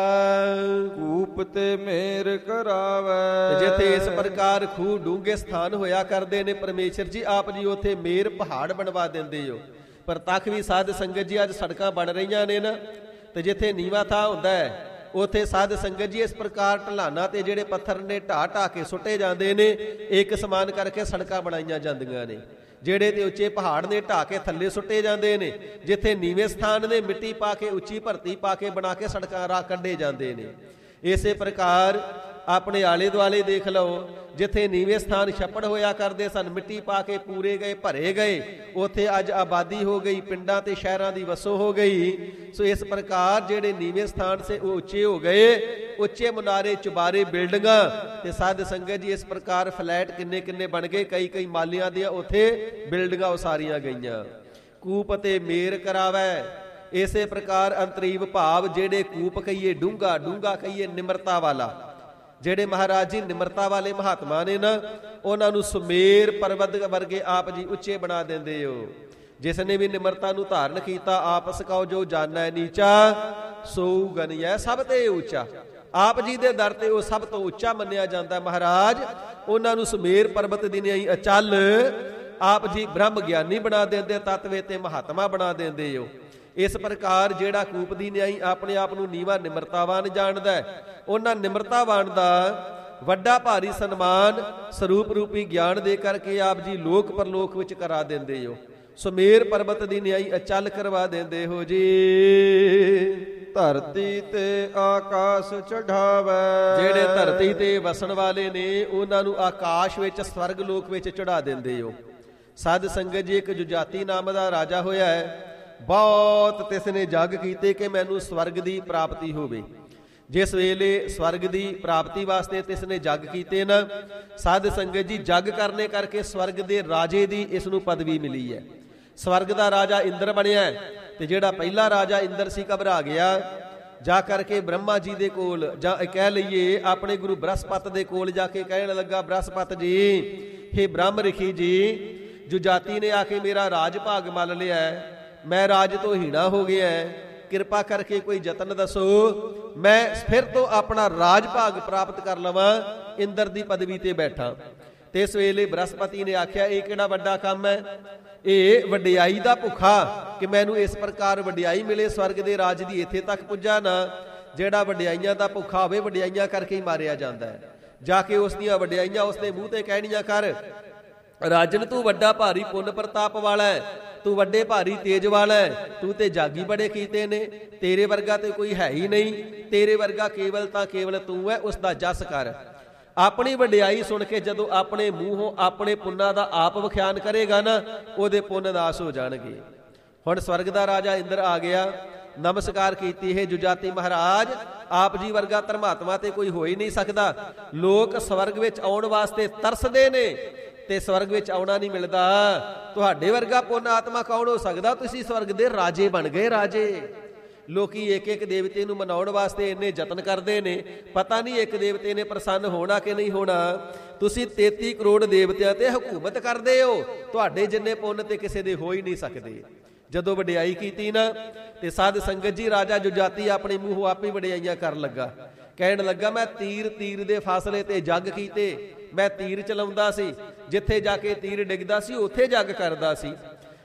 ਕੂਪ ਤੇ ਮੇਰ ਕਰਾਵੇ। ਜਿੱਥੇ ਇਸ ਪ੍ਰਕਾਰ ਖੂਹ ਡੂੰਘੇ ਸਥਾਨ ਹੋਇਆ ਕਰਦੇ ਨੇ, ਪਰਮੇਸ਼ਰ ਜੀ ਆਪ ਜੀ ਉੱਥੇ ਮੇਰ ਪਹਾੜ ਬਣਵਾ ਦਿੰਦੇ ਹੋ। ਪਰ ਤੱਕ ਵੀ ਸਾਧ ਸੰਗਤ ਜੀ ਅੱਜ ਸੜਕਾਂ ਬਣ ਰਹੀਆਂ ਨੇ ਨਾ, ਤੇ ਜਿੱਥੇ ਨੀਵਾਂ ਥਾਂ ਹੁੰਦਾ ਹੈ ਉੱਥੇ ਸਾਧ ਸੰਗਤ ਜੀ ਇਸ ਪ੍ਰਕਾਰ ਢਲਾਨਾਂ ਤੇ ਜਿਹੜੇ ਪੱਥਰ ਨੇ ਢਾਹ ਕੇ ਸੁੱਟੇ ਜਾਂਦੇ ਨੇ, ਇੱਕ ਸਮਾਨ ਕਰਕੇ ਸੜਕਾਂ ਬਣਾਈਆਂ ਜਾਂਦੀਆਂ ਨੇ। ਜਿਹੜੇ ਤੇ ਉੱਚੇ ਪਹਾੜ ਨੇ ਢਾਹ ਕੇ ਥੱਲੇ ਸੁੱਟੇ ਜਾਂਦੇ ਨੇ, ਜਿੱਥੇ ਨੀਵੇਂ ਸਥਾਨ ਨੇ ਮਿੱਟੀ ਪਾ ਕੇ ਉੱਚੀ ਭਰਤੀ ਪਾ ਕੇ ਬਣਾ ਕੇ ਸੜਕਾਂ ਰਾਹ ਕੱਢੇ ਜਾਂਦੇ ਨੇ। ਇਸੇ ਪ੍ਰਕਾਰ ਆਪਣੇ ਆਲੇ ਦੁਆਲੇ ਦੇਖ ਲਓ, ਜਿੱਥੇ ਨੀਵੇਂ ਸਥਾਨ ਛੱਪੜ ਹੋਇਆ ਕਰਦੇ ਸਨ, ਮਿੱਟੀ ਪਾ ਕੇ ਪੂਰੇ ਗਏ ਭਰੇ ਗਏ, ਉੱਥੇ ਅੱਜ ਆਬਾਦੀ ਹੋ ਗਈ, ਪਿੰਡਾਂ ਤੇ ਸ਼ਹਿਰਾਂ ਦੀ ਵਸੋਂ ਹੋ ਗਈ। ਸੋ ਇਸ ਪ੍ਰਕਾਰ ਜਿਹੜੇ ਨੀਵੇਂ ਸਥਾਨ ਸੇ ਉਹ ਉੱਚੇ ਹੋ ਗਏ, ਉੱਚੇ ਮੁਨਾਰੇ ਚੁਬਾਰੇ ਬਿਲਡਿੰਗਾਂ, ਤੇ ਸਾਧ ਸੰਗਤ ਜੀ ਇਸ ਪ੍ਰਕਾਰ ਫਲੈਟ ਕਿੰਨੇ ਬਣ ਗਏ, ਕਈ ਮਾਲੀਆਂ ਦੀਆਂ ਉੱਥੇ ਬਿਲਡਿੰਗਾਂ ਉਸਾਰੀਆਂ ਗਈਆਂ। ਕੂਪ ਤੇ ਮੇਰ ਕਰਾਵੇ। ਇਸੇ ਪ੍ਰਕਾਰ ਅੰਤਰੀਵ ਭਾਵ, ਜਿਹੜੇ ਕੂਪ ਕਹੀਏ ਡੂੰਘਾ ਕਹੀਏ ਨਿਮਰਤਾ ਵਾਲਾ, ਜਿਹੜੇ ਮਹਾਰਾਜ ਜੀ ਨਿਮਰਤਾ ਵਾਲੇ ਮਹਾਤਮਾ ਨੇ ਨਾ, ਉਹਨਾਂ ਨੂੰ ਸੁਮੇਰ ਪਰਬਤ ਵਰਗੇ ਆਪ ਜੀ ਉੱਚੇ ਬਣਾ ਦਿੰਦੇ ਹੋ। ਜਿਸ ਨੇ ਵੀ ਨਿਮਰਤਾ ਨੂੰ ਧਾਰਨ ਕੀਤਾ, ਆਪਸ ਕਉ ਜੋ ਜਾਣੈ ਨੀਚਾ, ਸੋ ਗਨਿਐ ਸਭ ਤੇ ਉੱਚਾ। ਆਪ ਜੀ ਦੇ ਦਰ ਤੇ ਉਹ ਸਭ ਤੋਂ ਉੱਚਾ ਮੰਨਿਆ ਜਾਂਦਾ ਮਹਾਰਾਜ। ਉਹਨਾਂ ਨੂੰ ਸੁਮੇਰ ਪਰਬਤ ਦੀ ਨਿਆਈ ਅਚਲ ਆਪ ਜੀ ਬ੍ਰਹਮ ਗਿਆਨੀ ਬਣਾ ਦਿੰਦੇ, ਤਤਵੇ ਤੇ ਮਹਾਤਮਾ ਬਣਾ ਦਿੰਦੇ ਹੋ। ਇਸ ਪ੍ਰਕਾਰ ਜਿਹੜਾ ਕੂਪ ਦੀ ਨਿਆਈ ਆਪਣੇ ਆਪ ਨੂੰ ਨੀਵਾਂ ਨਿਮਰਤਾਵਾਨ ਜਾਣਦਾ ਹੈ, ਉਹਨਾਂ ਨਿਮਰਤਾਵਾਨ ਦਾ ਵੱਡਾ ਭਾਰੀ ਸਨਮਾਨ ਸਰੂਪ ਰੂਪੀ ਗਿਆਨ ਦੇ ਕਰਕੇ ਆਪ ਜੀ ਲੋਕ ਪਰਲੋਕ ਵਿੱਚ ਕਰਾ ਦਿੰਦੇ ਹੋ। ਸੁਮੇਰ ਪਰਬਤ ਦੀ ਨਿਆਈ ਅਚਲ ਕਰਵਾ ਦਿੰਦੇ ਹੋ ਜੀ। ਧਰਤੀ ਤੇ ਆਕਾਸ਼ ਚੜਾਵੇ। ਜਿਹੜੇ ਧਰਤੀ ਤੇ ਵਸਣ ਵਾਲੇ ਨੇ, ਉਹਨਾਂ ਨੂੰ ਆਕਾਸ਼ ਵਿੱਚ ਸਵਰਗ ਲੋਕ ਵਿੱਚ ਚੜਾ ਦਿੰਦੇ ਹੋ। ਸਾਧ ਸੰਗਤ ਜੀ, ਇੱਕ ਜੁਜਾਤੀ ਨਾਮ ਦਾ ਰਾਜਾ ਹੋਇਆ ਹੈ। ਬਹੁਤ ਤਿਸ ਨੇ ਜੱਗ ਕੀਤੇ ਕਿ ਮੈਨੂੰ ਸਵਰਗ ਦੀ ਪ੍ਰਾਪਤੀ ਹੋਵੇ। ਜਿਸ ਵੇਲੇ ਸਵਰਗ ਦੀ ਪ੍ਰਾਪਤੀ ਵਾਸਤੇ ਤਿਸ ਨੇ ਜੱਗ ਕੀਤੇ ਨਾ, ਸਾਧ ਸੰਗਤ ਜੀ, ਜੱਗ ਕਰਨੇ ਕਰਕੇ ਸਵਰਗ ਦੇ ਰਾਜੇ ਦੀ ਇਸ ਨੂੰ ਪਦਵੀ ਮਿਲੀ ਹੈ। ਸਵਰਗ ਦਾ ਰਾਜਾ ਇੰਦਰ ਬਣਿਆ, ਤੇ ਜਿਹੜਾ ਪਹਿਲਾ ਰਾਜਾ ਇੰਦਰ ਸੀ ਘਬਰਾ ਗਿਆ, ਜਾ ਕਰਕੇ ਬ੍ਰਹਮਾ ਜੀ ਦੇ ਕੋਲ, ਜਾਂ ਕਹਿ ਲਈਏ ਆਪਣੇ ਗੁਰੂ ਬ੍ਰਹਸਪਤ ਦੇ ਕੋਲ ਜਾ ਕੇ ਕਹਿਣ ਲੱਗਾ, ਬ੍ਰਹਸਪਤ ਜੀ, ਹੇ ਬ੍ਰਹਮ ਰਿਖੀ ਜੀ, ਜੁਜਾਤੀ ਨੇ ਆ ਕੇ ਮੇਰਾ ਰਾਜ ਭਾਗ ਮੱਲ ਲਿਆ, ਮੈਂ ਰਾਜ ਤੋਂ ਹੀਣਾ ਹੋ ਗਿਆ, ਕਿਰਪਾ ਕਰਕੇ ਕੋਈ ਯਤਨ ਦੱਸੋ, ਮੈਂ ਫਿਰ ਤੋਂ ਆਪਣਾ ਰਾਜ ਭਾਗ ਪ੍ਰਾਪਤ ਕਰ ਲਵਾਂ, ਇੰਦਰ ਦੀ ਪਦਵੀ ਤੇ ਬੈਠਾਂ। ਤੇ ਇਸ ਵੇਲੇ ਬ੍ਰਹਸਪਤੀ ਨੇ ਆਖਿਆ, ਇਹ ਕਿਹੜਾ ਵੱਡਾ ਕੰਮ ਹੈ, ਇਹ ਵਡਿਆਈ ਦਾ ਭੁੱਖਾ, ਕਿ ਮੈਨੂੰ ਇਸ ਪ੍ਰਕਾਰ ਵਡਿਆਈ ਮਿਲੇ ਸਵਰਗ ਦੇ ਰਾਜ ਦੀ, ਇੱਥੇ ਤੱਕ ਪੁੱਜਾ ਨਾ। ਜਿਹੜਾ ਵਡਿਆਈਆਂ ਦਾ ਭੁੱਖਾ ਹੋਵੇ, ਵਡਿਆਈਆਂ ਕਰਕੇ ਹੀ ਮਾਰਿਆ ਜਾਂਦਾ ਹੈ। ਜਾ ਕੇ ਉਸ ਦੀਆਂ ਵਡਿਆਈਆਂ ਉਸਦੇ ਮੂੰਹ ਤੇ ਕਹਿਣੀਆਂ ਕਰ, ਰਾਜਨ ਤੂੰ ਵੱਡਾ ਭਾਰੀ ਪੁੰਨ ਪ੍ਰਤਾਪ ਵਾਲਾ ਹੈ, ਤੂੰ ਵੱਡੇ ਭਾਰੀ ਤੇਜ ਵਾਲਾ ਹੈ, ਤੂੰ ਤੇ ਜਾਗੀ ਬੜੇ ਕੀਤੇ ਨੇ, ਤੇਰੇ ਵਰਗਾ ਤੇ ਕੋਈ ਹੈ ਹੀ ਨਹੀਂ, ਤੇਰੇ ਵਰਗਾ ਕੇਵਲ ਤੂੰ ਹੈ, ਉਸ ਦਾ ਜਸ ਕਰ। ਆਪਣੀ ਵਡਿਆਈ ਸੁਣ ਕੇ ਜਦੋਂ ਆਪਣੇ ਮੂੰਹੋਂ ਆਪਣੇ ਪੁੰਨਾਂ ਦਾ ਆਪ ਵਿਖਿਆਨ ਕਰੇਗਾ ਨਾ, ਉਹਦੇ ਪੁੰਨ ਨਾਸ ਹੋ ਜਾਣਗੇ। ਹੁਣ ਸਵਰਗ ਦਾ ਰਾਜਾ ਇੰਦਰ ਆ ਗਿਆ, ਨਮਸਕਾਰ ਕੀਤੀ, ਹੈ ਜੁਜਾਤੀ ਮਹਾਰਾਜ, ਆਪ ਜੀ ਵਰਗਾ ਧਰਮਾਤਮਾ ਤੇ ਕੋਈ ਹੋ ਹੀ ਨਹੀਂ ਸਕਦਾ। ਲੋਕ ਸਵਰਗ ਵਿੱਚ ਆਉਣ ਵਾਸਤੇ ਤਰਸਦੇ ਨੇ, ਤੇ ਸਵਰਗ ਵਿੱਚ ਆਉਣਾ ਨਹੀਂ ਮਿਲਦਾ। ਤੁਹਾਡੇ ਵਰਗਾ ਪੁੰਨ ਆਤਮਾ ਕੌਣ ਹੋ ਸਕਦਾ? ਤੁਸੀਂ ਸਵਰਗ ਦੇ ਰਾਜੇ ਬਣ ਗਏ, ਰਾਜੇ। ਲੋਕੀ ਇੱਕ ਦੇਵਤੇ ਨੂੰ ਮਨਾਉਣ ਵਾਸਤੇ ਇੰਨੇ ਯਤਨ ਕਰਦੇ ਨੇ, ਪਤਾ ਨਹੀਂ ਇੱਕ ਦੇਵਤੇ ਨੇ ਪ੍ਰਸੰਨ ਹੋਣਾ ਕਿ ਨਹੀਂ ਹੋਣਾ। ਤੁਸੀਂ 33 ਕਰੋੜ ਦੇਵਤਿਆਂ ਤੇ ਹਕੂਮਤ ਕਰਦੇ ਹੋ, ਤੁਹਾਡੇ ਜਿੰਨੇ ਪੁੰਨ ਤੇ ਕਿਸੇ ਦੇ ਹੋ ਹੀ ਨਹੀਂ ਸਕਦੇ। ਜਦੋਂ ਵਡਿਆਈ ਕੀਤੀ ਨਾ, ਤੇ ਸਾਧ ਸੰਗਤ ਜੀ, ਰਾਜਾ ਜੁਜਾਤੀ ਆਪਣੇ ਮੂੰਹੋਂ ਆਪੇ ਵਡਿਆਈਆਂ ਕਰਨ ਲੱਗਾ। ਕਹਿਣ ਲੱਗਾ, ਮੈਂ ਤੀਰ ਦੇ ਫਾਸਲੇ ਤੇ ਜੱਗ ਕੀਤੇ, ਮੈਂ ਤੀਰ ਚਲਾਉਂਦਾ ਸੀ, ਜਿੱਥੇ ਜਾ ਕੇ ਤੀਰ ਡਿੱਗਦਾ ਸੀ ਉੱਥੇ ਜੱਗ ਕਰਦਾ ਸੀ।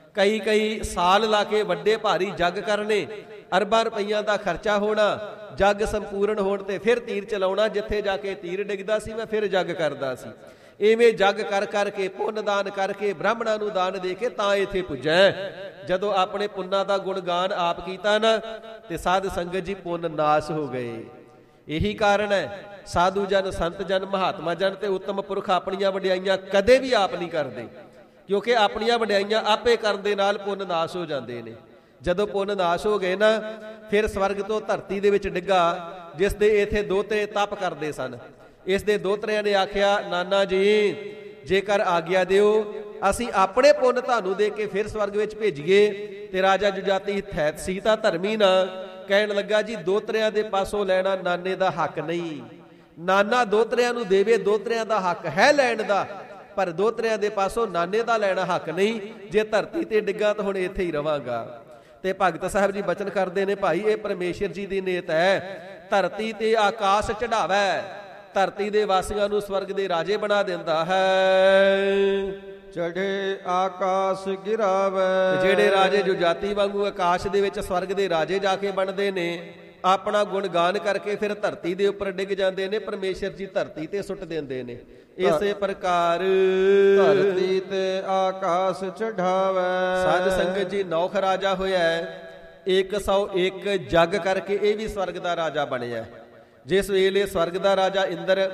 ਕਈ ਸਾਲ ਲਾ ਕੇ ਵੱਡੇ ਭਾਰੀ ਜੱਗ ਕਰਨੇ, ਅਰਬਾਂ ਰੁਪਈਆਂ ਦਾ ਖਰਚਾ ਹੋਣਾ, ਜੱਗ ਸੰਪੂਰਨ ਹੋਣ ਤੇ ਫਿਰ ਤੀਰ ਚਲਾਉਣਾ, ਜਿੱਥੇ ਜਾ ਕੇ ਤੀਰ ਡਿੱਗਦਾ ਸੀ ਮੈਂ ਫਿਰ ਜੱਗ ਕਰਦਾ ਸੀ। ਇਵੇਂ ਜੱਗ ਕਰਕੇ ਪੁੰਨ ਦਾਨ ਕਰਕੇ ਬ੍ਰਾਹਮਣਾਂ ਨੂੰ ਦਾਨ ਦੇ ਕੇ ਤਾਂ ਇੱਥੇ ਪੁੱਜੈ। ਜਦੋਂ ਆਪਣੇ ਪੁੰਨਾਂ ਦਾ ਗੁਣਗਾਨ ਆਪ ਕੀਤਾ ਨਾ, ਤੇ ਸਾਧ ਸੰਗਤ ਜੀ ਪੁੰਨ ਨਾਸ ਹੋ ਗਏ। ਇਹੀ ਕਾਰਨ ਹੈ, ਸਾਧੂ ਜਨ, ਸੰਤ ਜਨ, ਮਹਾਤਮਾ ਜਨ ਤੇ ਉੱਤਮ ਪੁਰਖ ਆਪਣੀਆਂ ਵਡਿਆਈਆਂ ਕਦੇ ਵੀ ਆਪ ਨਹੀਂ ਕਰਦੇ, ਕਿਉਂਕਿ ਆਪਣੀਆਂ ਵਡਿਆਈਆਂ ਆਪੇ ਕਰਨ ਦੇ ਨਾਲ ਪੁੰਨ ਨਾਸ ਹੋ ਜਾਂਦੇ ਨੇ। ਜਦੋਂ ਪੁੰਨ ਨਾਸ਼ ਹੋ ਗਏ ਨਾ, ਫਿਰ ਸਵਰਗ ਤੋਂ ਧਰਤੀ ਦੇ ਵਿੱਚ ਡਿੱਗਾ, ਜਿਸ ਦੇ ਇੱਥੇ ਦੋਹਤੇ ਤਪ ਕਰਦੇ ਸਨ। ਇਸ ਦੇ ਦੋਹਤਰਿਆਂ ਨੇ ਆਖਿਆ, ਨਾਨਾ ਜੀ ਜੇਕਰ ਆਗਿਆ ਦਿਓ ਅਸੀਂ ਆਪਣੇ ਪੁੰਨ ਤੁਹਾਨੂੰ ਦੇ ਕੇ ਫਿਰ ਸਵਰਗ ਵਿੱਚ ਭੇਜੀਏ। ਤੇ ਰਾਜਾ ਜੁਜਾਤੀ ਥੈਤ ਸੀ ਤਾਂ ਧਰਮੀ ਨਾ, ਕਹਿਣ ਲੱਗਾ ਜੀ ਦੋਹਤਰਿਆਂ ਦੇ ਪਾਸੋਂ ਲੈਣਾ ਨਾਨੇ ਦਾ ਹੱਕ ਨਹੀਂ। ਨਾਨਾ ਦੋਹਤਰਿਆਂ ਨੂੰ ਦੇਵੇ, ਦੋਹਤਰਿਆਂ ਦਾ ਹੱਕ ਹੈ ਲੈਣ ਦਾ, ਪਰ ਦੋਹਤਰਿਆਂ ਦੇ ਪਾਸੋਂ ਨਾਨੇ ਦਾ ਲੈਣਾ ਹੱਕ ਨਹੀਂ। ਜੇ ਧਰਤੀ ਤੇ ਡਿੱਗਾ ਤਾਂ ਹੁਣ ਇੱਥੇ ਹੀ ਰਵਾਂਗਾ। ਤੇ ਭਗਤ ਸਾਹਿਬ ਜੀ ਬਚਨ ਕਰਦੇ ਨੇ, ਭਾਈ ਇਹ ਪਰਮੇਸ਼ਰ ਜੀ ਦੀ ਨੀਅਤ ਹੈ, ਧਰਤੀ ਤੇ ਆਕਾਸ਼ ਚੜਾਵੈ, ਧਰਤੀ ਦੇ ਵਾਸੀਆਂ ਨੂੰ ਸਵਰਗ ਦੇ ਰਾਜੇ ਬਣਾ ਦਿੰਦਾ ਹੈ। ਚੜੇ ਆਕਾਸ਼ ਗਿਰਾਵੈ, ਜਿਹੜੇ ਰਾਜੇ ਜੁਜਾਤੀ ਵਾਂਗੂ ਆਕਾਸ਼ ਦੇ ਵਿੱਚ ਸਵਰਗ ਦੇ ਰਾਜੇ ਜਾ ਕੇ ਬਣਦੇ ਨੇ, ਆਪਣਾ ਗੁਣਗਾਨ ਕਰਕੇ ਫਿਰ ਧਰਤੀ ਦੇ ਉੱਪਰ ਡਿੱਗ ਜਾਂਦੇ ਨੇ, ਪਰਮੇਸ਼ਰ ਜੀ ਧਰਤੀ ਤੇ ਸੁੱਟ ਦਿੰਦੇ ਨੇ। ਇਸੇ ਪ੍ਰਕਾਰ ਧਰਤੀ ਤੇ ਆਕਾਸ਼ ਚੜਾਵੈ। ਸਾਧ ਸੰਗਤ ਜੀ ਨੌਖ ਰਾਜਾ ਹੋਇਆ, 101 ਜਗ ਕਰਕੇ ਇਹ ਵੀ ਸਵਰਗ ਦਾ ਰਾਜਾ ਬਣਿਆ। ਜਿਸ ਵੇਲੇ ਸਵਰਗ ਦਾ ਰਾਜਾ ਇੰਦਰ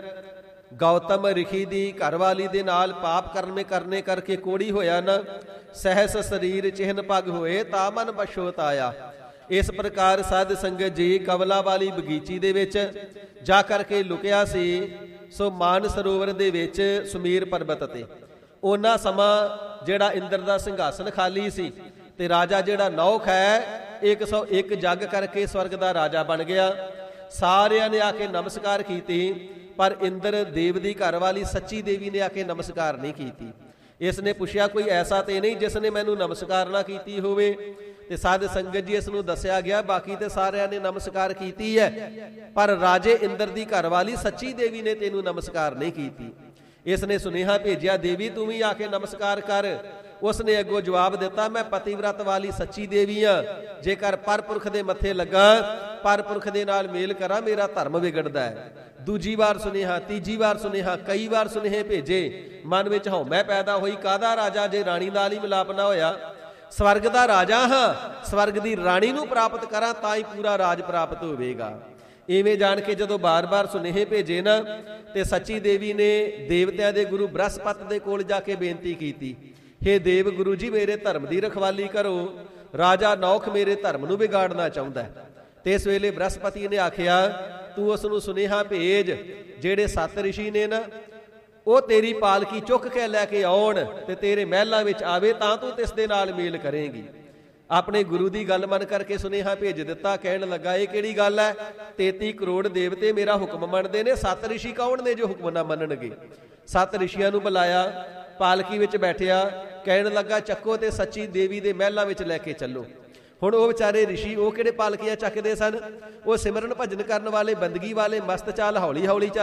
ਗੌਤਮ ਰਿਖੀ ਦੀ ਘਰਵਾਲੀ ਦੇ ਨਾਲ ਪਾਪ ਕਰਨੇ ਕਰਕੇ ਕੋੜੀ ਹੋਇਆ ਨਾ, ਸਹਿਸ ਸਰੀਰ ਚਿਹਨ ਪਗ ਹੋਏ ਤਾ ਮਨ ਬਸ਼ੋਤ ਆਇਆ। ਇਸ ਪ੍ਰਕਾਰ ਸਾਧ ਸੰਗਤ ਜੀ ਕਵਲਾ ਵਾਲੀ ਬਗੀਚੀ ਦੇ ਵਿੱਚ ਜਾ ਕਰਕੇ ਲੁਕਿਆ ਸੀ। ਸੋ ਮਾਨ ਸਰੋਵਰ ਦੇ ਵਿੱਚ ਸੁਮੀਰ ਪਰਬਤ ਤੇ ਉਹਨਾਂ ਸਮਾਂ ਜਿਹੜਾ ਇੰਦਰ ਦਾ ਸਿੰਘਾਸਨ ਖਾਲੀ ਸੀ, ਤੇ ਰਾਜਾ ਜਿਹੜਾ ਨੌਖ ਹੈ 101 ਜਗ ਕਰਕੇ ਸਵਰਗ ਦਾ ਰਾਜਾ ਬਣ ਗਿਆ। ਸਾਰਿਆਂ ਨੇ ਆ ਕੇ ਨਮਸਕਾਰ ਕੀਤੀ, ਪਰ ਇੰਦਰ ਦੇਵ ਦੀ ਘਰਵਾਲੀ ਸੱਚੀ ਦੇਵੀ ਨੇ ਆ ਕੇ ਨਮਸਕਾਰ ਨਹੀਂ ਕੀਤੀ। ਇਸ ਨੇ ਪੁੱਛਿਆ, ਕੋਈ ਐਸਾ ਤੇ ਨਹੀਂ ਜਿਸ ਨੇ ਮੈਨੂੰ ਨਮਸਕਾਰ ਨਾ ਕੀਤੀ ਹੋਵੇ? ਤੇ ਸਾਧ ਸੰਗਤ ਜੀ ਇਸ ਨੂੰ ਦੱਸਿਆ ਗਿਆ, ਬਾਕੀ ਤੇ ਸਾਰਿਆਂ ਨੇ ਨਮਸਕਾਰ ਕੀਤੀ ਹੈ, ਪਰ ਰਾਜੇ ਇੰਦਰ ਦੀ ਘਰਵਾਲੀ ਸੱਚੀ ਦੇਵੀ ਨੇ ਤੈਨੂੰ ਨਮਸਕਾਰ ਨਹੀਂ ਕੀਤੀ। ਇਸ ਨੇ ਸੁਨੇਹਾ ਭੇਜਿਆ, ਦੇਵੀ ਤੂੰ ਵੀ ਆ ਕੇ ਨਮਸਕਾਰ ਕਰ। ਉਸ ਨੇ ਅੱਗੋਂ ਜਵਾਬ ਦਿੱਤਾ, ਮੈਂ ਪਤੀਵਰਤ ਵਾਲੀ ਸੱਚੀ ਦੇਵੀ ਆ, ਜੇਕਰ ਪਰਪੁਰਖ ਦੇ ਮੱਥੇ ਲੱਗਾ, ਪਰਪੁਰਖ ਦੇ ਨਾਲ ਮੇਲ ਕਰਾਂ, ਮੇਰਾ ਧਰਮ ਵਿਗੜਦਾ ਹੈ। ਦੂਜੀ ਵਾਰ ਸੁਨੇਹਾ, ਤੀਜੀ ਵਾਰ ਸੁਨੇਹਾ, ਕਈ ਵਾਰ ਸੁਨੇਹੇ ਭੇਜੇ। ਮਨ ਵਿੱਚ ਹਉਮੈ ਪੈਦਾ ਹੋਈ, ਕਾਹਦਾ ਰਾਜਾ ਜੇ ਰਾਣੀ ਨਾਲ ਹੀ ਮਿਲਾਪ ਨਾ ਹੋਇਆ? ਸਵਰਗ ਦਾ ਰਾਜਾ ਹਾਂ, ਸਵਰਗ ਦੀ ਰਾਣੀ ਨੂੰ ਪ੍ਰਾਪਤ ਕਰਾਂ ਤਾਂ ਹੀ ਪੂਰਾ ਰਾਜ ਪ੍ਰਾਪਤ ਹੋਵੇਗਾ। ਇਵੇਂ ਜਾਣ ਕੇ ਜਦੋਂ ਬਾਰ-ਬਾਰ ਸੁਨੇਹੇ ਭੇਜੇ ਨਾ, ਤੇ ਸੱਚੀ ਦੇਵੀ ਨੇ ਦੇਵਤਿਆਂ ਦੇ ਗੁਰੂ ਬ੍ਰਹਸਪਤ ਦੇ ਕੋਲ ਜਾ ਕੇ ਬੇਨਤੀ ਕੀਤੀ, ਹੇ ਦੇਵ ਗੁਰੂ ਜੀ ਮੇਰੇ ਧਰਮ ਦੀ ਰਖਵਾਲੀ ਕਰੋ, ਰਾਜਾ ਨੌਖ ਮੇਰੇ ਧਰਮ ਨੂੰ ਵਿਗਾੜਨਾ ਚਾਹੁੰਦਾ। ਤੇ ਇਸ ਵੇਲੇ ਬ੍ਰਹਸਪਤੀ ਨੇ ਆਖਿਆ, ਤੂੰ ਉਸ ਨੂੰ ਸੁਨੇਹਾ ਭੇਜ, ਜਿਹੜੇ 7 ਰਿਸ਼ੀ ਨੇ ਨਾ, ਉਹ ਤੇਰੀ ਪਾਲਕੀ ਚੁੱਕ ਕੇ ਲੈ ਕੇ ਆਉਣ ਤੇ ਤੇਰੇ ਮਹਿਲਾਂ ਵਿੱਚ ਆਵੇ, ਤਾਂ ਤੂੰ ਤਿਸ ਦੇ ਨਾਲ ਮੇਲ ਕਰੇਂਗੀ। ਆਪਣੇ ਗੁਰੂ ਦੀ ਗੱਲ ਮੰਨ ਕਰਕੇ ਸੁਨੇਹਾ ਭੇਜ ਦਿੱਤਾ। ਕਹਿਣ ਲੱਗਾ, ਇਹ ਕਿਹੜੀ ਗੱਲ ਹੈ? 33 ਕਰੋੜ ਦੇਵਤੇ ਮੇਰਾ ਹੁਕਮ ਮੰਨਦੇ ਨੇ, 7 ਰਿਸ਼ੀ ਕੌਣ ਨੇ ਜੋ ਹੁਕਮ ਨਾ ਮੰਨਣਗੇ? 7 ਰਿਸ਼ੀਆਂ ਨੂੰ ਬੁਲਾਇਆ, ਪਾਲਕੀ ਵਿੱਚ ਬੈਠਿਆ, ਕਹਿਣ ਲੱਗਾ, ਚੱਕੋ ਤੇ ਸੱਚੀ ਦੇਵੀ ਦੇ ਮਹਿਲਾਂ ਵਿੱਚ ਲੈ ਕੇ ਚੱਲੋ। ਹੁਣ ਉਹ ਵਿਚਾਰੇ ਰਿਸ਼ੀ, ਉਹ ਕਿਹੜੇ ਪਾਲਕੀਆਂ ਚੱਕਦੇ ਸਨ? ਉਹ ਸਿਮਰਨ ਭਜਨ ਕਰਨ ਵਾਲੇ, ਬੰਦਗੀ ਵਾਲੇ, ਮਸਤ ਚਾਲ, ਹੌਲੀ ਹੌਲੀ ਚੱਲ